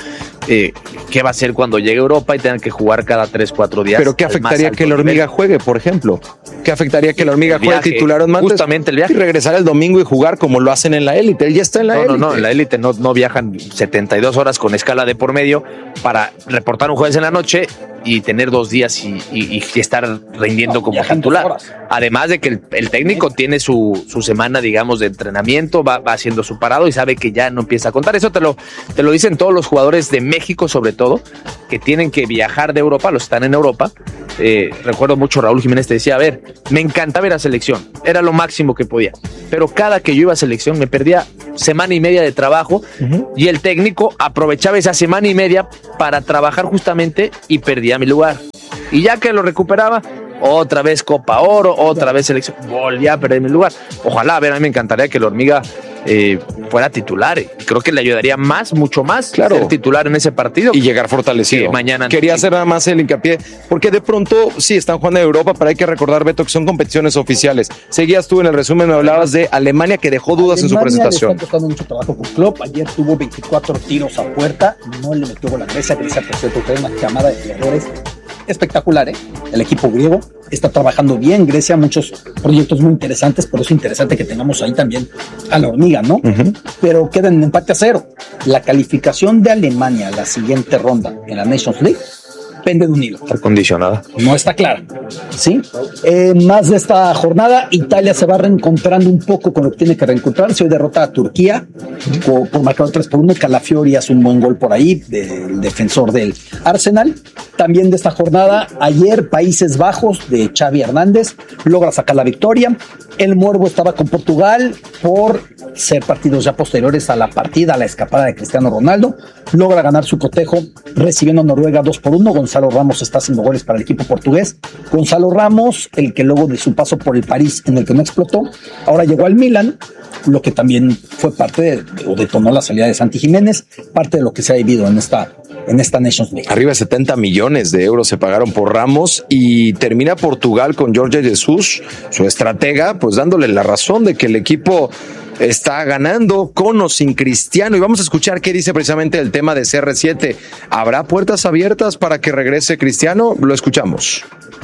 H: eh, qué va a hacer cuando llegue a Europa y tenga que jugar cada tres, cuatro días.
F: Pero ¿qué afectaría que la hormiga nivel? juegue, por ejemplo? ¿Qué afectaría que la hormiga el juegue viaje, titular en Mantes?
H: Justamente el viaje.
F: Y regresar el domingo y jugar como lo hacen en la élite. Él ya está en la
H: no,
F: élite.
H: No, no, en la élite no, no viajan setenta y dos horas con escala de por medio para reportar un jueves en la noche y tener dos días y, y, y estar rindiendo no, como titular. Además de que el, el técnico tiene su, su semana, digamos, de entrenamiento, va, va haciendo su parado y sabe que ya no empieza a contar. Eso te lo, te lo dicen todos los jugadores de México, sobre todo, que tienen que viajar de Europa, los están en Europa. Eh, recuerdo mucho, Raúl Jiménez te decía, a ver, me encantaba ir a selección, era lo máximo que podía, pero cada que yo iba a selección me perdía semana y media de trabajo uh-huh. y el técnico aprovechaba esa semana y media para trabajar justamente y perdía mi lugar. Y ya que lo recuperaba, otra vez Copa Oro, otra vez selección, volvía a perder mi lugar. Ojalá, a ver, a mí me encantaría que la hormiga eh, fuera titular. Creo que le ayudaría más, mucho más, claro, ser titular en ese partido.
F: Y llegar fortalecido.
H: Sí, mañana.
F: Quería hacer nada más el hincapié, porque de pronto sí están jugando en Europa, pero hay que recordar, Beto, que son competiciones oficiales. Seguías tú en el resumen, me hablabas de Alemania, que dejó dudas Alemania en su presentación.
G: Le está costando mucho trabajo con Klopp. Ayer tuvo veinticuatro tiros a puerta, no le metió gol a Grecia. Grecia, por cierto, trae una camada de jugadores espectacular, ¿eh? El equipo griego está trabajando bien. Grecia, muchos proyectos muy interesantes, por eso es interesante que tengamos ahí también a la hormiga, ¿no? Uh-huh. Pero quedan en empate a cero. La calificación de Alemania a la siguiente ronda en la Nations League pende de un hilo.
H: Está condicionada.
G: No está clara, ¿sí? Eh, más de esta jornada, Italia se va reencontrando un poco con lo que tiene que reencontrarse. Hoy derrota a Turquía por, por marcador tres por uno. Calafiori hace un buen gol por ahí, del defensor del Arsenal. También de esta jornada, ayer Países Bajos de Xavi Hernández logra sacar la victoria. El Morbo estaba con Portugal por ser partidos ya posteriores a la partida, a la escapada de Cristiano Ronaldo. Logra ganar su cotejo recibiendo a Noruega dos por uno. Gonzalo Ramos está haciendo goles para el equipo portugués. Gonzalo Ramos, el que luego de su paso por el París, en el que no explotó, ahora llegó al Milan, lo que también fue parte de, o detonó la salida de Santi Jiménez, parte de lo que se ha vivido en esta, en esta Nations League.
F: Arriba de setenta millones de euros se pagaron por Ramos y termina Portugal con Jorge Jesus, su estratega, pues dándole la razón de que el equipo está ganando con o sin Cristiano. Y vamos a escuchar qué dice precisamente el tema de C R siete. ¿Habrá puertas abiertas para que regrese Cristiano? Lo escuchamos.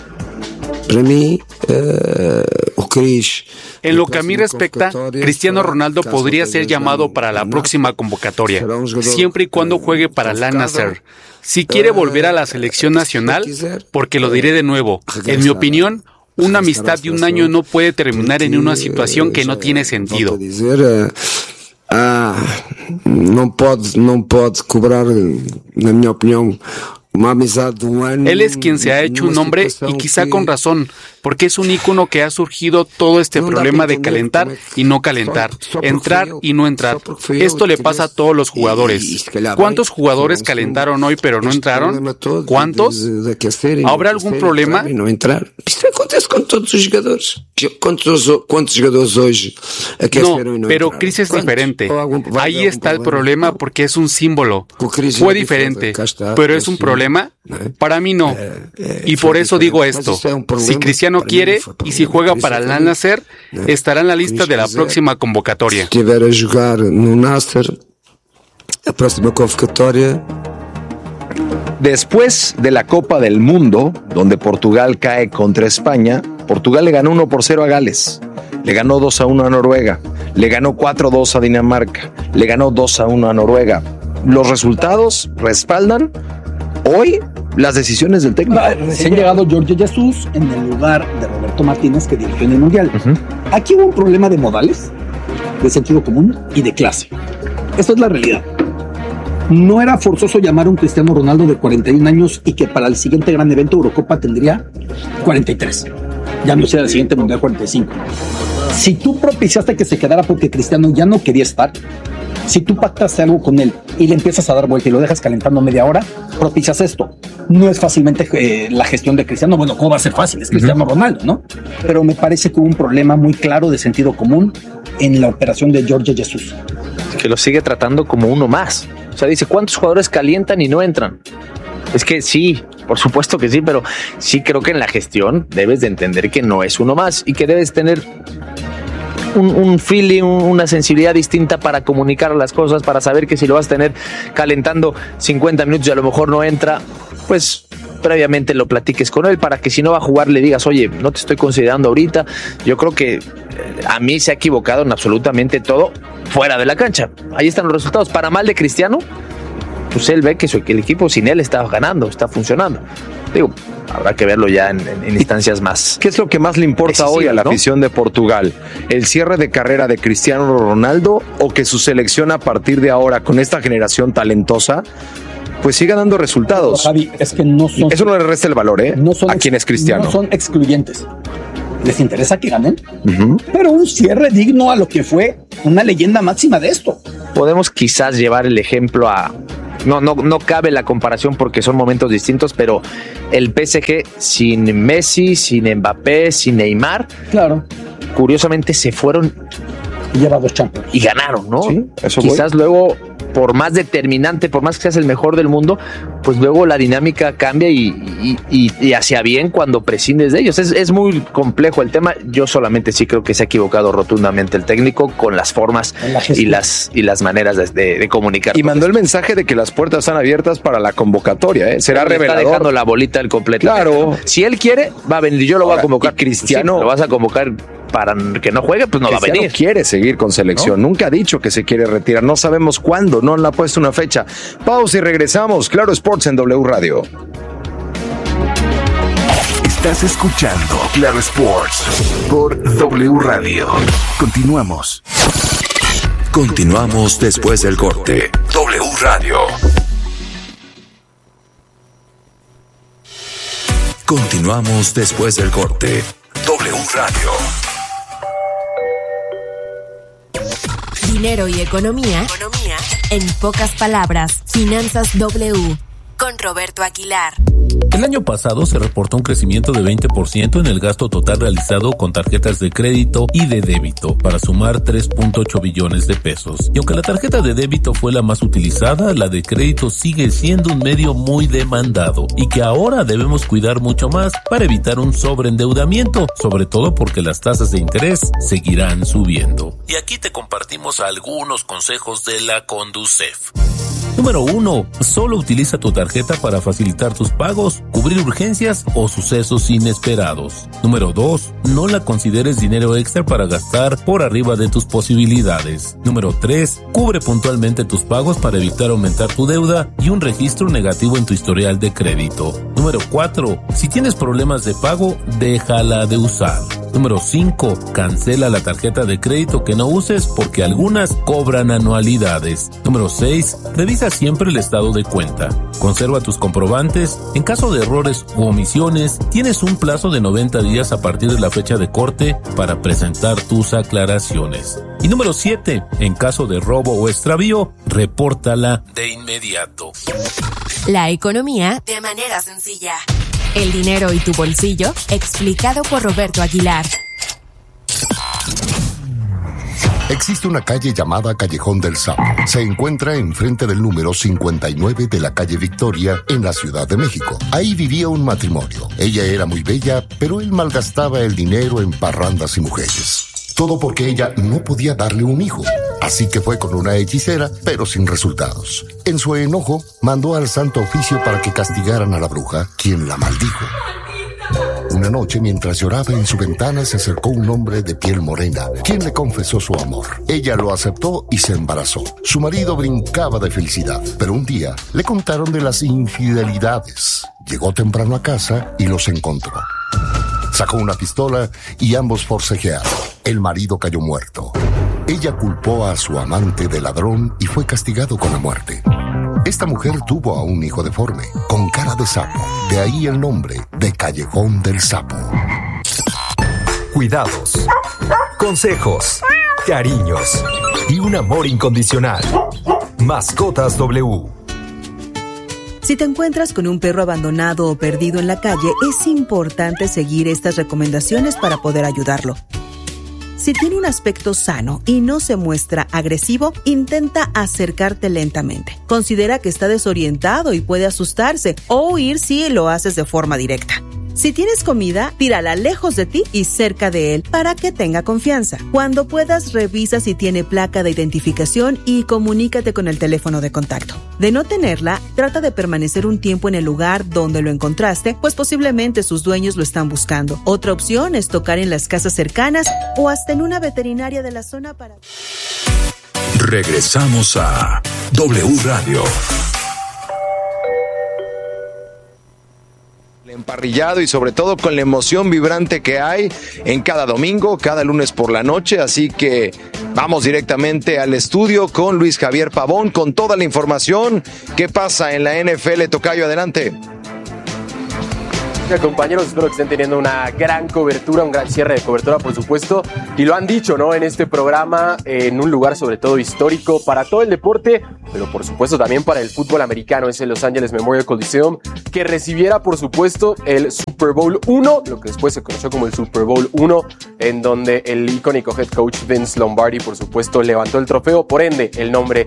Q: Para mí, eh, o Cris.
R: En lo que a mí respecta, Cristiano Ronaldo podría ser llamado para la próxima convocatoria, siempre y cuando juegue para el Al-Nassr. Si quiere volver a la selección nacional, porque lo diré de nuevo, en mi opinión, una amistad de un año no puede terminar en una situación que no tiene sentido.
Q: Ah, no puede, no puede cobrar, en mi opinión, una amistad de un año.
R: Él es quien se ha hecho un nombre y quizá con razón, porque es un ícono que ha surgido todo este problema de calentar y no calentar, entrar y no entrar. Esto le pasa a todos los jugadores. ¿Cuántos jugadores calentaron hoy pero no entraron? ¿Cuántos? ¿Habrá algún problema?
Q: No entrar. Esto acontece con todos los jugadores. ¿Cuántos, cuántos jugadores hoy aqueceram y no
R: pero Cris es diferente. Ahí está el problema porque es un símbolo. Fue diferente, pero es un problema. Para mí no. Y por eso digo esto. Si Cristiano quiere y si juega para el Al-Nassr, estará en la lista de la próxima convocatoria.
Q: Si estiver a jugar no Nasser, la próxima convocatoria.
F: Después de la Copa del Mundo, donde Portugal cae contra España, Portugal le ganó uno por cero a Gales, le ganó dos a uno a Noruega, le ganó cuatro a dos a Dinamarca, le ganó dos a uno a Noruega. Los resultados respaldan hoy las decisiones del técnico.
G: Se ha llegado Jorge Jesus en el lugar de Roberto Martínez, que dirigió en el Mundial. Uh-huh. Aquí hubo un problema de modales, de sentido común y de clase. Esta es la realidad. No era forzoso llamar a un Cristiano Ronaldo de cuarenta y un años y que para el siguiente gran evento Eurocopa tendría cuarenta y tres. Ya no sea el siguiente Mundial cuarenta y cinco. Si tú propiciaste que se quedara porque Cristiano ya no quería estar, si tú pactaste algo con él y le empiezas a dar vuelta y lo dejas calentando media hora, propicias esto. No es fácilmente eh, la gestión de Cristiano. Bueno, ¿cómo va a ser fácil? Es Cristiano uh-huh. Ronaldo, ¿no? Pero me parece que hubo un problema muy claro de sentido común en la operación de Jorge Jesus.
H: Que lo sigue tratando como uno más. O sea, dice, ¿cuántos jugadores calientan y no entran? Es que sí, por supuesto que sí, pero sí creo que en la gestión debes de entender que no es uno más y que debes tener un, un feeling, una sensibilidad distinta para comunicar las cosas, para saber que si lo vas a tener calentando cincuenta minutos y a lo mejor no entra, pues previamente lo platiques con él para que si no va a jugar le digas, oye, no te estoy considerando ahorita. Yo creo que a mí se ha equivocado en absolutamente todo fuera de la cancha. Ahí están los resultados. Para mal de Cristiano, pues él ve que, su, que el equipo sin él está ganando, está funcionando. Digo, habrá que verlo ya en, en, en instancias más.
F: ¿Qué es lo que más le importa hoy a la, ¿no?, afición de Portugal? ¿El cierre de carrera de Cristiano Ronaldo o que su selección a partir de ahora, con esta generación talentosa, pues siga dando resultados?
G: Pero, Javi, es que no son...
F: Eso no le resta el valor, ¿eh?
G: No son
F: a quien es Cristiano.
G: No son excluyentes. Les interesa que ganen, uh-huh, pero un cierre digno a lo que fue una leyenda máxima de esto.
H: Podemos quizás llevar el ejemplo a... No, no, no cabe la comparación porque son momentos distintos, pero el P S G sin Messi, sin Mbappé, sin Neymar,
G: claro,
H: curiosamente se fueron
G: y lleva dos Champions
H: y ganaron, ¿no?
F: Sí, eso
H: quizás
F: voy.
H: Luego, por más determinante, por más que seas el mejor del mundo, pues luego la dinámica cambia y, y, y, y hacia bien cuando prescindes de ellos. Es, es muy complejo el tema. Yo solamente sí creo que se ha equivocado rotundamente el técnico con las formas la y las y las maneras de, de, de comunicar.
F: Y mandó el mensaje de que las puertas están abiertas para la convocatoria, ¿eh? Será revelador.
H: Está dejando la bolita al completo.
F: Claro.
H: Si él quiere, va a venir. Yo lo voy a convocar.
F: Cristiano,
H: sí, lo vas a convocar para que no juegue, pues no va a venir.
F: Cristiano quiere seguir con selección. ¿No? Nunca ha dicho que se quiere retirar. No sabemos cuándo. No le ha puesto una fecha. Pausa y regresamos. Claro Sports en W Radio.
C: Estás escuchando Claro Sports por W Radio. Continuamos. Continuamos después del corte. W Radio. Continuamos después del corte. W Radio.
O: Dinero y economía. Economía. En pocas palabras, Finanzas W. Con Roberto Aguilar.
S: El año pasado se reportó un crecimiento de veinte por ciento en el gasto total realizado con tarjetas de crédito y de débito, para sumar tres punto ocho billones de pesos. Y aunque la tarjeta de débito fue la más utilizada, la de crédito sigue siendo un medio muy demandado y que ahora debemos cuidar mucho más para evitar un sobreendeudamiento, sobre todo porque las tasas de interés seguirán subiendo. Y aquí te compartimos algunos consejos de la Conducef. Número uno. Solo utiliza tu tarjeta para facilitar tus pagos, cubrir urgencias o sucesos inesperados. Número dos. No la consideres dinero extra para gastar por arriba de tus posibilidades. Número tres. Cubre puntualmente tus pagos para evitar aumentar tu deuda y un registro negativo en tu historial de crédito. Número cuatro. Si tienes problemas de pago, déjala de usar. Número cinco. Cancela la tarjeta de crédito que no uses porque algunas cobran anualidades. Número seis. Revisa siempre el estado de cuenta. Conserva tus comprobantes. En caso de errores u omisiones, tienes un plazo de noventa días a partir de la fecha de corte para presentar tus aclaraciones. Y número siete. En caso de robo o extravío, repórtala de inmediato.
O: La economía de manera sencilla. El dinero y tu bolsillo, explicado por Roberto Aguilar.
T: Existe una calle llamada Callejón del Sapo. Se encuentra enfrente del número cincuenta y nueve de la calle Victoria, en la Ciudad de México. Ahí vivía un matrimonio. Ella era muy bella, pero él malgastaba el dinero en parrandas y mujeres. Todo porque ella no podía darle un hijo. Así que fue con una hechicera, pero sin resultados. En su enojo, mandó al Santo Oficio para que castigaran a la bruja, quien la maldijo. Una noche, mientras lloraba en su ventana, se acercó un hombre de piel morena, quien le confesó su amor. Ella lo aceptó y se embarazó. Su marido brincaba de felicidad, pero un día le contaron de las infidelidades. Llegó temprano a casa y los encontró. Sacó una pistola y ambos forcejearon. El marido cayó muerto. Ella culpó a su amante de ladrón y fue castigado con la muerte. Esta mujer tuvo a un hijo deforme, con cara de sapo. De ahí el nombre de Callejón del Sapo.
C: Cuidados, consejos, cariños y un amor incondicional. Mascotas W.
U: Si te encuentras con un perro abandonado o perdido en la calle, es importante seguir estas recomendaciones para poder ayudarlo. Si tiene un aspecto sano y no se muestra agresivo, intenta acercarte lentamente. Considera que está desorientado y puede asustarse o huir si lo haces de forma directa. Si tienes comida, tírala lejos de ti y cerca de él para que tenga confianza. Cuando puedas, revisa si tiene placa de identificación y comunícate con el teléfono de contacto. De no tenerla, trata de permanecer un tiempo en el lugar donde lo encontraste, pues posiblemente sus dueños lo están buscando. Otra opción es tocar en las casas cercanas o hasta en una veterinaria de la zona para...
C: Regresamos a W Radio.
F: Emparrillado y sobre todo con la emoción vibrante que hay en cada domingo, cada lunes por la noche, así que vamos directamente al estudio con Luis Javier Pavón con toda la información. ¿Qué pasa en la N F L, Tocayo? Adelante.
A: Compañeros, espero que estén teniendo una gran cobertura, un gran cierre de cobertura, por supuesto, y lo han dicho, ¿no? En este programa, en un lugar sobre todo histórico para todo el deporte, pero por supuesto también para el fútbol americano. Es el Los Angeles Memorial Coliseum, que recibiera, por supuesto, el Super Bowl uno, lo que después se conoció como el Super Bowl uno, en donde el icónico head coach Vince Lombardi, por supuesto, levantó el trofeo, por ende, el nombre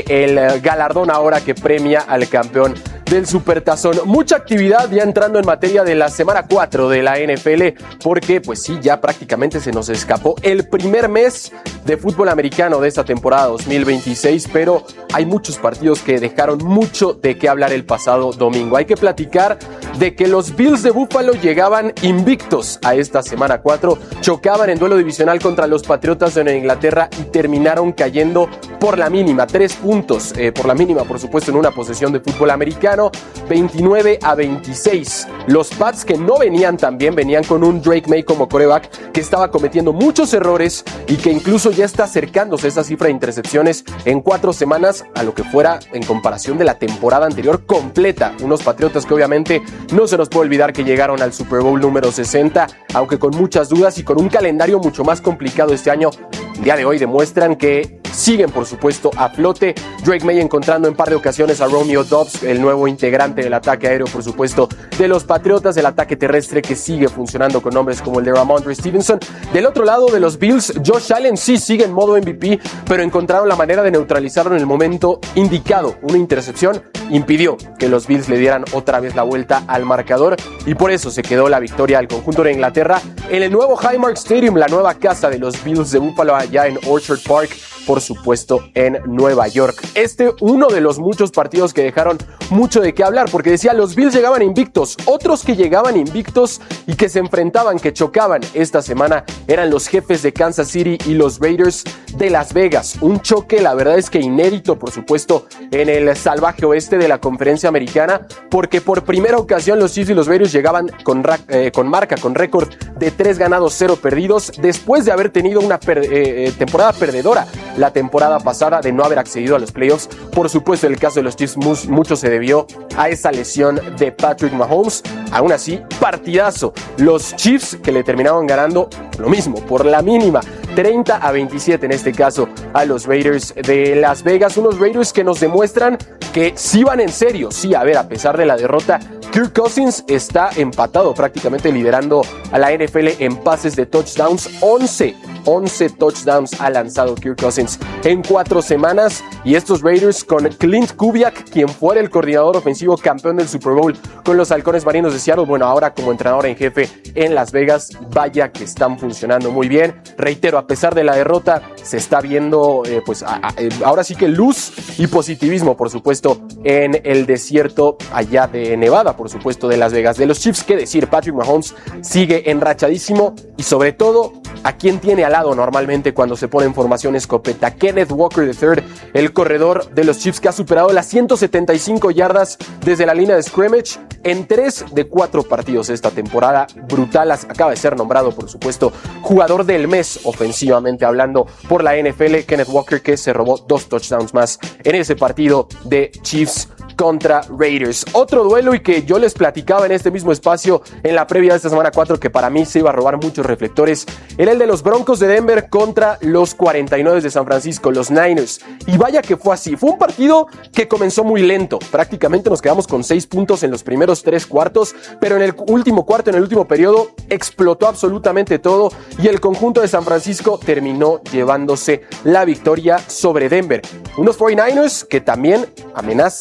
A: del galardón ahora que premia al campeón del Supertazón. Mucha actividad ya entrando en materia de la semana cuatro de la N F L, porque pues sí, ya prácticamente se nos escapó el primer mes de fútbol americano de esta temporada dos mil veintiséis, pero hay muchos partidos que dejaron mucho de qué hablar el pasado domingo. Hay que platicar de que los Bills de Buffalo llegaban invictos a esta semana cuatro, chocaban en duelo divisional contra los Patriotas de Nueva Inglaterra y terminaron cayendo por la mínima, tres puntos, eh, por la mínima, por supuesto, en una posesión de fútbol americano, veintinueve a veintiséis. Los Pats, que no venían tan bien, venían con un Drake May como quarterback que estaba cometiendo muchos errores y que incluso ya está acercándose esa cifra de intercepciones en cuatro semanas a lo que fuera en comparación de la temporada anterior completa. Unos Patriotas que obviamente no se nos puede olvidar que llegaron al Super Bowl número sesenta, aunque con muchas dudas y con un calendario mucho más complicado este año. El día de hoy demuestran que siguen, por supuesto, a flote. Drake May encontrando en par de ocasiones a Romeo Doubs, el nuevo integrante del ataque aéreo, por supuesto, de los Patriotas, el ataque terrestre que sigue funcionando con nombres como el de Ramondre Stevenson. Del otro lado de los Bills, Josh Allen sí sigue en modo M V P, pero encontraron la manera de neutralizarlo en el momento indicado. Una intercepción impidió que los Bills le dieran otra vez la vuelta al marcador y por eso se quedó la victoria al conjunto de Inglaterra en el nuevo Highmark Stadium, la nueva casa de los Bills de Buffalo allá en Orchard Park, por supuesto en Nueva York. Este uno de los muchos partidos que dejaron mucho de qué hablar, porque decía, los Bills llegaban invictos, otros que llegaban invictos y que se enfrentaban, que chocaban esta semana, eran los Jefes de Kansas City y los Raiders de Las Vegas. Un choque, la verdad es que inédito, por supuesto, en el salvaje oeste de la conferencia americana, porque por primera ocasión los Chiefs y los Raiders llegaban con, eh, con marca, con récord de tres ganados, cero perdidos, después de haber tenido una per- eh, temporada perdedora la temporada pasada, de no haber accedido a los playoffs. Por supuesto, en el caso de los Chiefs, mu- mucho se debió a esa lesión de Patrick Mahomes. Aún así, partidazo. Los Chiefs que le terminaron ganando lo mismo, por la mínima, treinta a veintisiete en este caso a los Raiders de Las Vegas. Unos Raiders que nos demuestran que sí van en serio. Sí, a ver, a pesar de la derrota, Kirk Cousins está empatado, prácticamente liderando a la N F L en pases de touchdowns. once, once touchdowns ha lanzado Kirk Cousins en cuatro semanas. Y estos Raiders con Clint Kubiak, quien fuera el coordinador ofensivo campeón del Super Bowl con los Halcones Marinos de Seattle, bueno, ahora como entrenador en jefe en Las Vegas, vaya que están funcionando muy bien. Reitero, a pesar de la derrota, se está viendo, eh, pues, a, a, ahora sí que luz y positivismo, por supuesto, en el desierto allá de Nevada, por supuesto, de Las Vegas. De los Chiefs, qué decir, Patrick Mahomes sigue enrachadísimo y sobre todo, ¿a quién tiene al lado normalmente cuando se pone en formación escopeta? Kenneth Walker tercero, el corredor de los Chiefs que ha superado las ciento setenta y cinco yardas desde la línea de scrimmage en tres de cuatro partidos esta temporada. Brutal, acaba de ser nombrado, por supuesto, jugador del mes ofensivamente hablando por la N F L. Kenneth Walker, que se robó dos touchdowns más en ese partido de Chiefs contra Raiders. Otro duelo y que yo les platicaba en este mismo espacio en la previa de esta semana cuatro, que para mí se iba a robar muchos reflectores, era el de los Broncos de Denver contra los cuarenta y nueve de San Francisco, los Niners. Y vaya que fue así. Fue un partido que comenzó muy lento. Prácticamente nos quedamos con seis puntos en los primeros tres cuartos, pero en el último cuarto, en el último periodo, explotó absolutamente todo y el conjunto de San Francisco terminó llevándose la victoria sobre Denver. Unos cuarenta y nueve ers que también amenazan a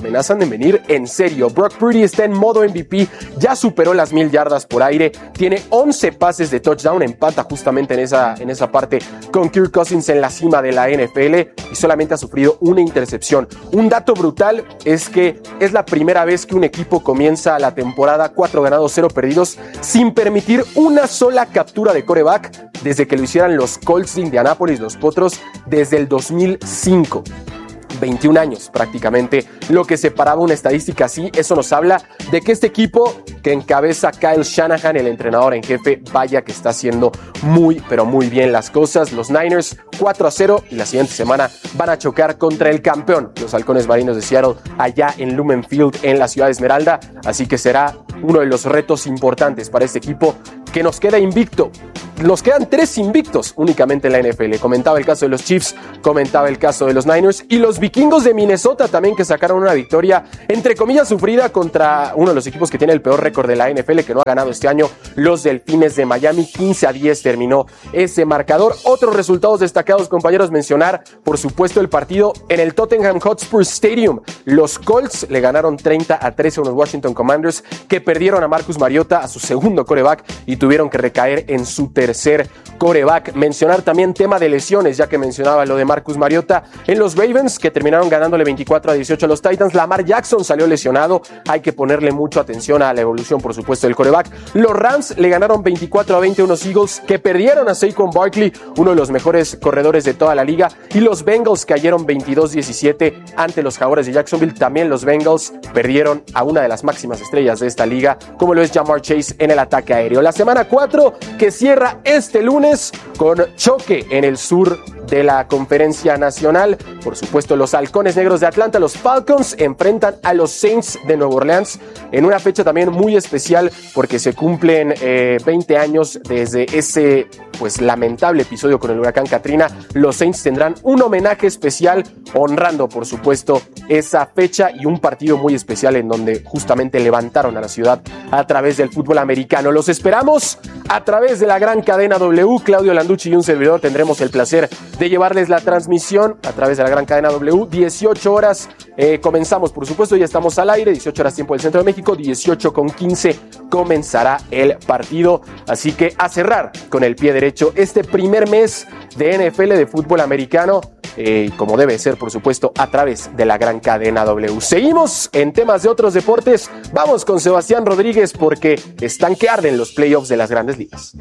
A: amenazan de venir en serio. Brock Purdy está en modo M V P, ya superó las mil yardas por aire, tiene once pases de touchdown, empata justamente en esa, en esa parte con Kirk Cousins en la cima de la N F L y solamente ha sufrido una intercepción. Un dato brutal es que es la primera vez que un equipo comienza la temporada cuatro ganados, cero perdidos sin permitir una sola captura de quarterback desde que lo hicieran los Colts de Indianápolis, los Potros, desde el dos mil cinco. veintiún años prácticamente lo que separaba una estadística así. Eso nos habla de que este equipo que encabeza Kyle Shanahan, el entrenador en jefe, vaya que está haciendo muy pero muy bien las cosas. Los Niners cuatro a cero y la siguiente semana van a chocar contra el campeón, los Halcones Marinos de Seattle, allá en Lumen Field en la ciudad de Esmeralda, así que será uno de los retos importantes para este equipo que nos queda invicto. Nos quedan tres invictos únicamente en la N F L. Comentaba el caso de los Chiefs, comentaba el caso de los Niners y los Vikingos de Minnesota también, que sacaron una victoria entre comillas sufrida contra uno de los equipos que tiene el peor récord de la N F L, que no ha ganado este año, los Delfines de Miami. quince a diez terminó ese marcador. Otros resultados destacados, compañeros, mencionar por supuesto el partido en el Tottenham Hotspur Stadium. Los Colts le ganaron treinta a trece a unos Washington Commanders que perdieron a Marcus Mariota, a su segundo quarterback, y tuvieron que recaer en su tercer quarterback. Mencionar también tema de lesiones, ya que mencionaba lo de Marcus Mariota. En los Ravens, que terminaron ganándole veinticuatro a dieciocho a los Titans, Lamar Jackson salió lesionado. Hay que ponerle mucha atención a la evolución, por supuesto, del quarterback. Los Rams le ganaron veinticuatro a veinte a unos Eagles que perdieron a Saquon Barkley, uno de los mejores corredores de toda la liga. Y los Bengals cayeron veintidós diecisiete ante los Jaguares de Jacksonville. También los Bengals perdieron a una de las máximas estrellas de esta liga, como lo es Ja'Marr Chase en el ataque aéreo. La semana cuatro que cierra este lunes con choque en el sur de la Conferencia Nacional. Por supuesto, los Halcones Negros de Atlanta, los Falcons, enfrentan a los Saints de Nueva Orleans en una fecha también muy especial porque se cumplen eh, veinte años desde ese pues lamentable episodio con el huracán Katrina. Los Saints tendrán un homenaje especial honrando, por supuesto, esa fecha y un partido muy especial en donde justamente levantaron a la ciudad a través del fútbol americano. Los esperamos a través de la gran cadena W. Claudio Landucci y un servidor tendremos el placer de llevarles la transmisión a través de la gran cadena W. dieciocho horas eh, comenzamos, por supuesto, ya estamos al aire, dieciocho horas tiempo del Centro de México, dieciocho con quince comenzará el partido, así que a cerrar con el pie derecho este primer mes de N F L de fútbol americano, eh, como debe ser, por supuesto, a través de la gran cadena W. Seguimos en temas de otros deportes, vamos con Sebastián Rodríguez porque están que arden los playoffs de las grandes ligas.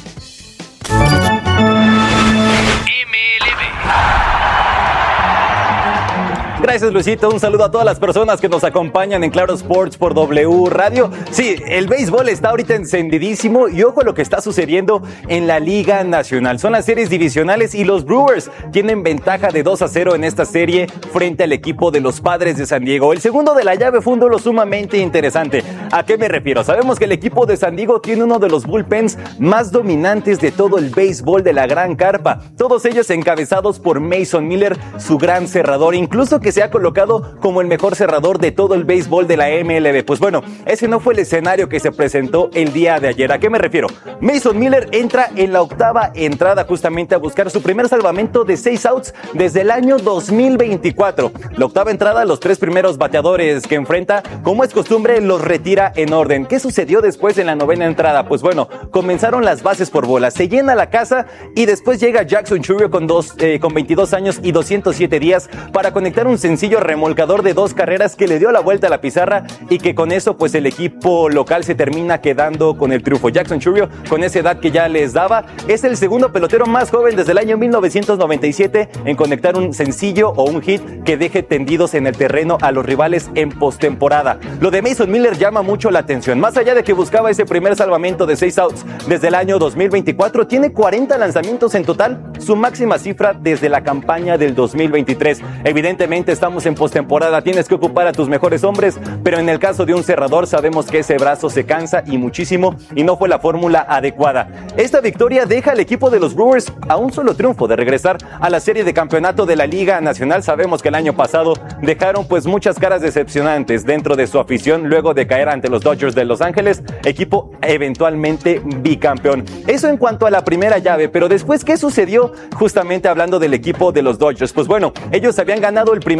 B: Gracias, Luisito. Un saludo a todas las personas que nos acompañan en Claro Sports por W Radio. Sí, el béisbol está ahorita encendidísimo y ojo a lo que está sucediendo en la Liga Nacional. Son las series divisionales y los Brewers tienen ventaja de dos a cero en esta serie frente al equipo de los Padres de San Diego. El segundo de la llave fue un duelo sumamente interesante. ¿A qué me refiero? Sabemos que el equipo de San Diego tiene uno de los bullpens más dominantes de todo el béisbol de la Gran Carpa. Todos ellos encabezados por Mason Miller, su gran cerrador, incluso que se ha colocado como el mejor cerrador de todo el béisbol de la M L B. Pues bueno, ese no fue el escenario que se presentó el día de ayer. ¿A qué me refiero? Mason Miller entra en la octava entrada justamente a buscar su primer salvamento de seis outs desde el año dos mil veinticuatro. La octava entrada, los tres primeros bateadores que enfrenta, como es costumbre, los retira en orden. ¿Qué sucedió después en la novena entrada? Pues bueno, comenzaron las bases por bolas, se llena la casa y después llega Jackson Chourio con, dos, eh, con veintidós años y doscientos siete días para conectar un sencillo remolcador de dos carreras que le dio la vuelta a la pizarra y que con eso pues el equipo local se termina quedando con el triunfo. Jackson Chourio, con esa edad que ya les daba, es el segundo pelotero más joven desde el año mil novecientos noventa y siete en conectar un sencillo o un hit que deje tendidos en el terreno a los rivales en postemporada. Lo de Mason Miller llama mucho la atención. Más allá de que buscaba ese primer salvamento de seis outs desde el año dos mil veinticuatro, tiene cuarenta lanzamientos en total, su máxima cifra desde la campaña del dos mil veintitrés. Evidentemente estamos en postemporada, tienes que ocupar a tus mejores hombres, pero en el caso de un cerrador sabemos que ese brazo se cansa y muchísimo y no fue la fórmula adecuada. Esta victoria deja al equipo de los Brewers a un solo triunfo de regresar a la serie de campeonato de la Liga Nacional. Sabemos que el año pasado dejaron pues muchas caras decepcionantes dentro de su afición luego de caer ante los Dodgers de Los Ángeles, equipo eventualmente bicampeón. Eso en cuanto a la primera llave, pero después, ¿qué sucedió justamente hablando del equipo de los Dodgers? Pues bueno, ellos habían ganado el primer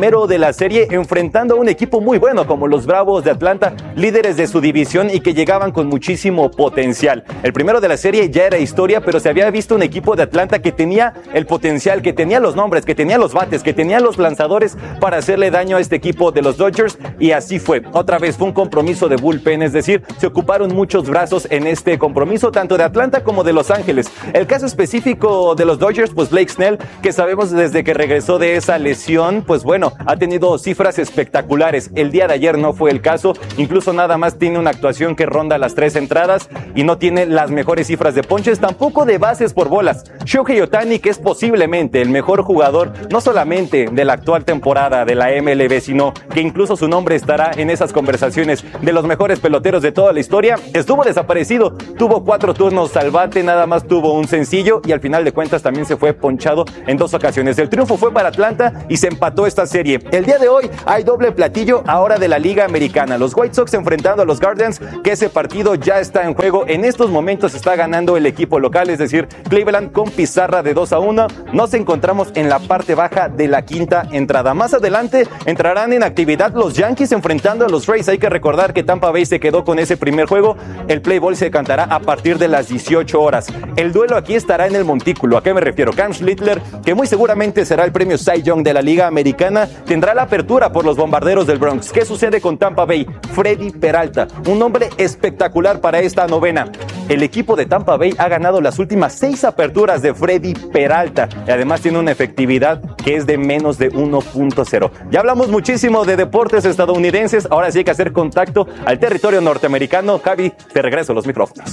B: primero de la serie enfrentando a un equipo muy bueno como los Bravos de Atlanta, líderes de su división y que llegaban con muchísimo potencial. El primero de la serie ya era historia, pero se había visto un equipo de Atlanta que tenía el potencial, que tenía los nombres, que tenía los bates, que tenía los lanzadores para hacerle daño a este equipo de los Dodgers, y así fue. Otra vez fue un compromiso de bullpen, es decir, se ocuparon muchos brazos en este compromiso, tanto de Atlanta como de Los Ángeles. El caso específico de los Dodgers, pues Blake Snell, que sabemos desde que regresó de esa lesión, pues bueno, ha tenido cifras espectaculares. El día de ayer no fue el caso, incluso nada más tiene una actuación que ronda las tres entradas y no tiene las mejores cifras de ponches, tampoco de bases por bolas. Shohei Ohtani, que es posiblemente el mejor jugador, no solamente de la actual temporada de la M L B, sino que incluso su nombre estará en esas conversaciones de los mejores peloteros de toda la historia, estuvo desaparecido, tuvo cuatro turnos al bate, nada más tuvo un sencillo y al final de cuentas también se fue ponchado en dos ocasiones. El triunfo fue para Atlanta y se empató esta serie. El día de hoy hay doble platillo ahora de la Liga Americana. Los White Sox enfrentando a los Guardians, que ese partido ya está en juego. En estos momentos está ganando el equipo local, es decir, Cleveland con pizarra de dos a uno. Nos encontramos en la parte baja de la quinta entrada. Más adelante entrarán en actividad los Yankees enfrentando a los Rays. Hay que recordar que Tampa Bay se quedó con ese primer juego. El play ball se cantará a partir de las dieciocho horas. El duelo aquí estará en el montículo. ¿A qué me refiero? Cam Schlittler, que muy seguramente será el premio Cy Young de la Liga Americana, tendrá la apertura por los Bombarderos del Bronx. ¿Qué sucede con Tampa Bay? Freddy Peralta, un nombre espectacular para esta novena. El equipo de Tampa Bay ha ganado las últimas seis aperturas de Freddy Peralta y además tiene una efectividad que es de menos de uno punto cero. Ya hablamos muchísimo de deportes estadounidenses, ahora sí hay que hacer contacto al territorio norteamericano. Javi, te regreso los micrófonos.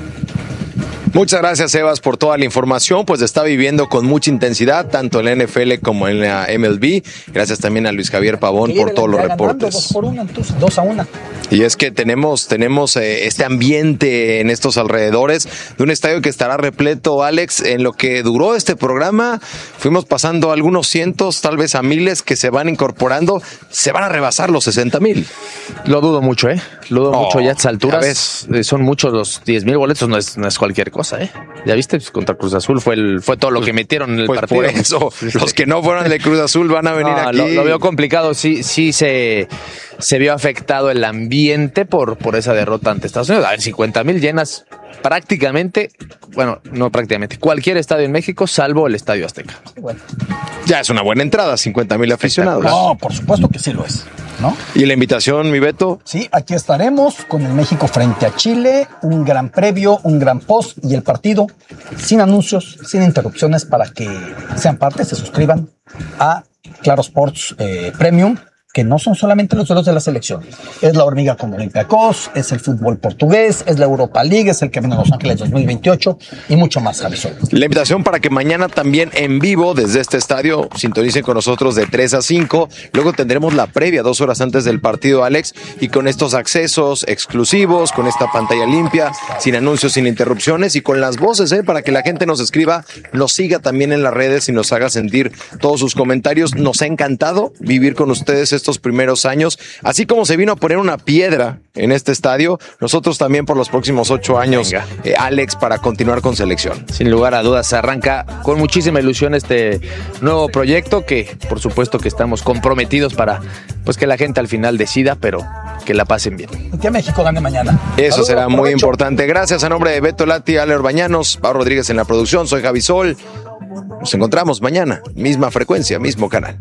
F: Muchas gracias, Sebas, por toda la información. Pues está viviendo con mucha intensidad, tanto en la N F L como en la M L B. Gracias también a Luis Javier Pavón por todos los reportes.
G: Dos por uno, entonces, dos a una.
F: Y es que tenemos, tenemos eh, este ambiente en estos alrededores de un estadio que estará repleto, Alex. En lo que duró este programa, fuimos pasando algunos cientos, tal vez a miles que se van incorporando. Se van a rebasar los sesenta mil.
H: Lo dudo mucho, ¿eh? Lo dudo oh, mucho ya a estas alturas.
F: Ya ves.
H: Son muchos los diez mil boletos, no es, no es cualquier cosa, ¿eh? Ya viste, pues contra Cruz Azul fue el fue todo lo que metieron en el
F: pues
H: partido.
F: Por eso, los que no fueron de Cruz Azul van a venir no, aquí.
H: Lo, lo veo complicado, sí, sí se, se vio afectado el ambiente por, por esa derrota ante Estados Unidos. A ver, cincuenta mil llenas prácticamente, bueno, no prácticamente, cualquier estadio en México, salvo el Estadio Azteca.
G: Bueno.
F: Ya es una buena entrada, cincuenta mil aficionados.
G: No, por supuesto que sí lo es, ¿no?
F: ¿Y la invitación, mi Beto?
G: Sí, aquí estaremos con el México frente a Chile, un gran previo, un gran post y el partido sin anuncios, sin interrupciones, para que sean parte, se suscriban a Claro Sports eh, Premium, que no son solamente los duelos de la selección. Es la hormiga con Olympiacos, es el fútbol portugués, es la Europa League, es el que viene a Los Ángeles dos mil veintiocho y mucho más, Javisol.
F: La invitación para que mañana también en vivo desde este estadio sintonicen con nosotros de tres a cinco. Luego tendremos la previa dos horas antes del partido, Alex, y con estos accesos exclusivos, con esta pantalla limpia, sin anuncios, sin interrupciones y con las voces, ¿eh? Para que la gente nos escriba, nos siga también en las redes y nos haga sentir todos sus comentarios. Nos ha encantado vivir con ustedes estos primeros años, así como se vino a poner una piedra en este estadio, nosotros también por los próximos ocho años, eh, Alex, para continuar con selección.
H: Sin lugar a dudas, se arranca con muchísima ilusión este nuevo proyecto que, por supuesto, que estamos comprometidos para, pues, que la gente al final decida, pero que la pasen bien.
G: Y que México gane mañana.
F: Eso
G: Saludos,
F: será muy
G: provecho.
F: importante. Gracias a nombre de Beto Lati, Ale Orbañanos, Pablo Rodríguez en la producción, soy Javisol. Nos encontramos mañana, misma frecuencia, mismo canal.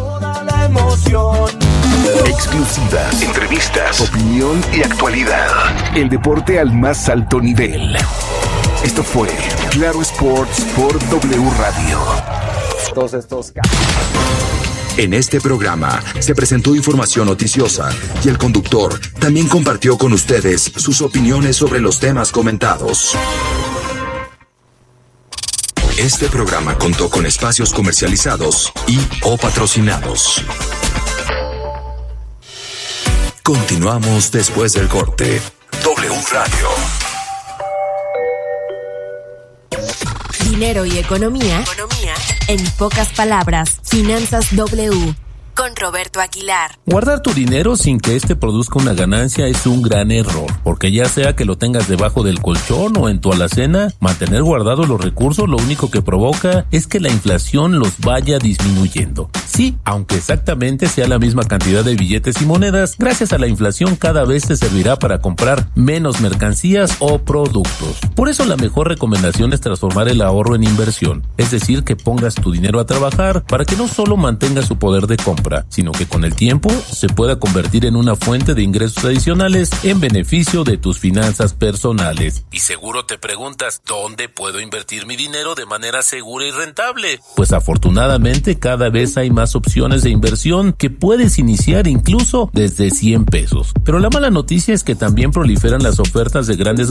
C: Exclusivas, entrevistas, opinión y actualidad. El deporte al más alto nivel. Esto fue Claro Sports por W Radio.
A: Todos estos...
C: En este programa se presentó información noticiosa y el conductor también compartió con ustedes sus opiniones sobre los temas comentados. Este programa contó con espacios comercializados y o patrocinados. Continuamos después del corte. W Radio.
O: Dinero y economía, economía en pocas palabras. Finanzas W. con Roberto Aguilar.
S: Guardar tu dinero sin que este produzca una ganancia es un gran error, porque ya sea que lo tengas debajo del colchón o en tu alacena, mantener guardados los recursos lo único que provoca es que la inflación los vaya disminuyendo. Sí, aunque exactamente sea la misma cantidad de billetes y monedas, gracias a la inflación cada vez te servirá para comprar menos mercancías o productos. Por eso la mejor recomendación es transformar el ahorro en inversión, es decir, que pongas tu dinero a trabajar para que no solo mantenga su poder de compra, sino que con el tiempo se pueda convertir en una fuente de ingresos adicionales en beneficio de tus finanzas personales. Y seguro te preguntas, ¿dónde puedo invertir mi dinero de manera segura y rentable? Pues afortunadamente cada vez hay más opciones de inversión que puedes iniciar incluso desde cien pesos. Pero la mala noticia es que también proliferan las ofertas de grandes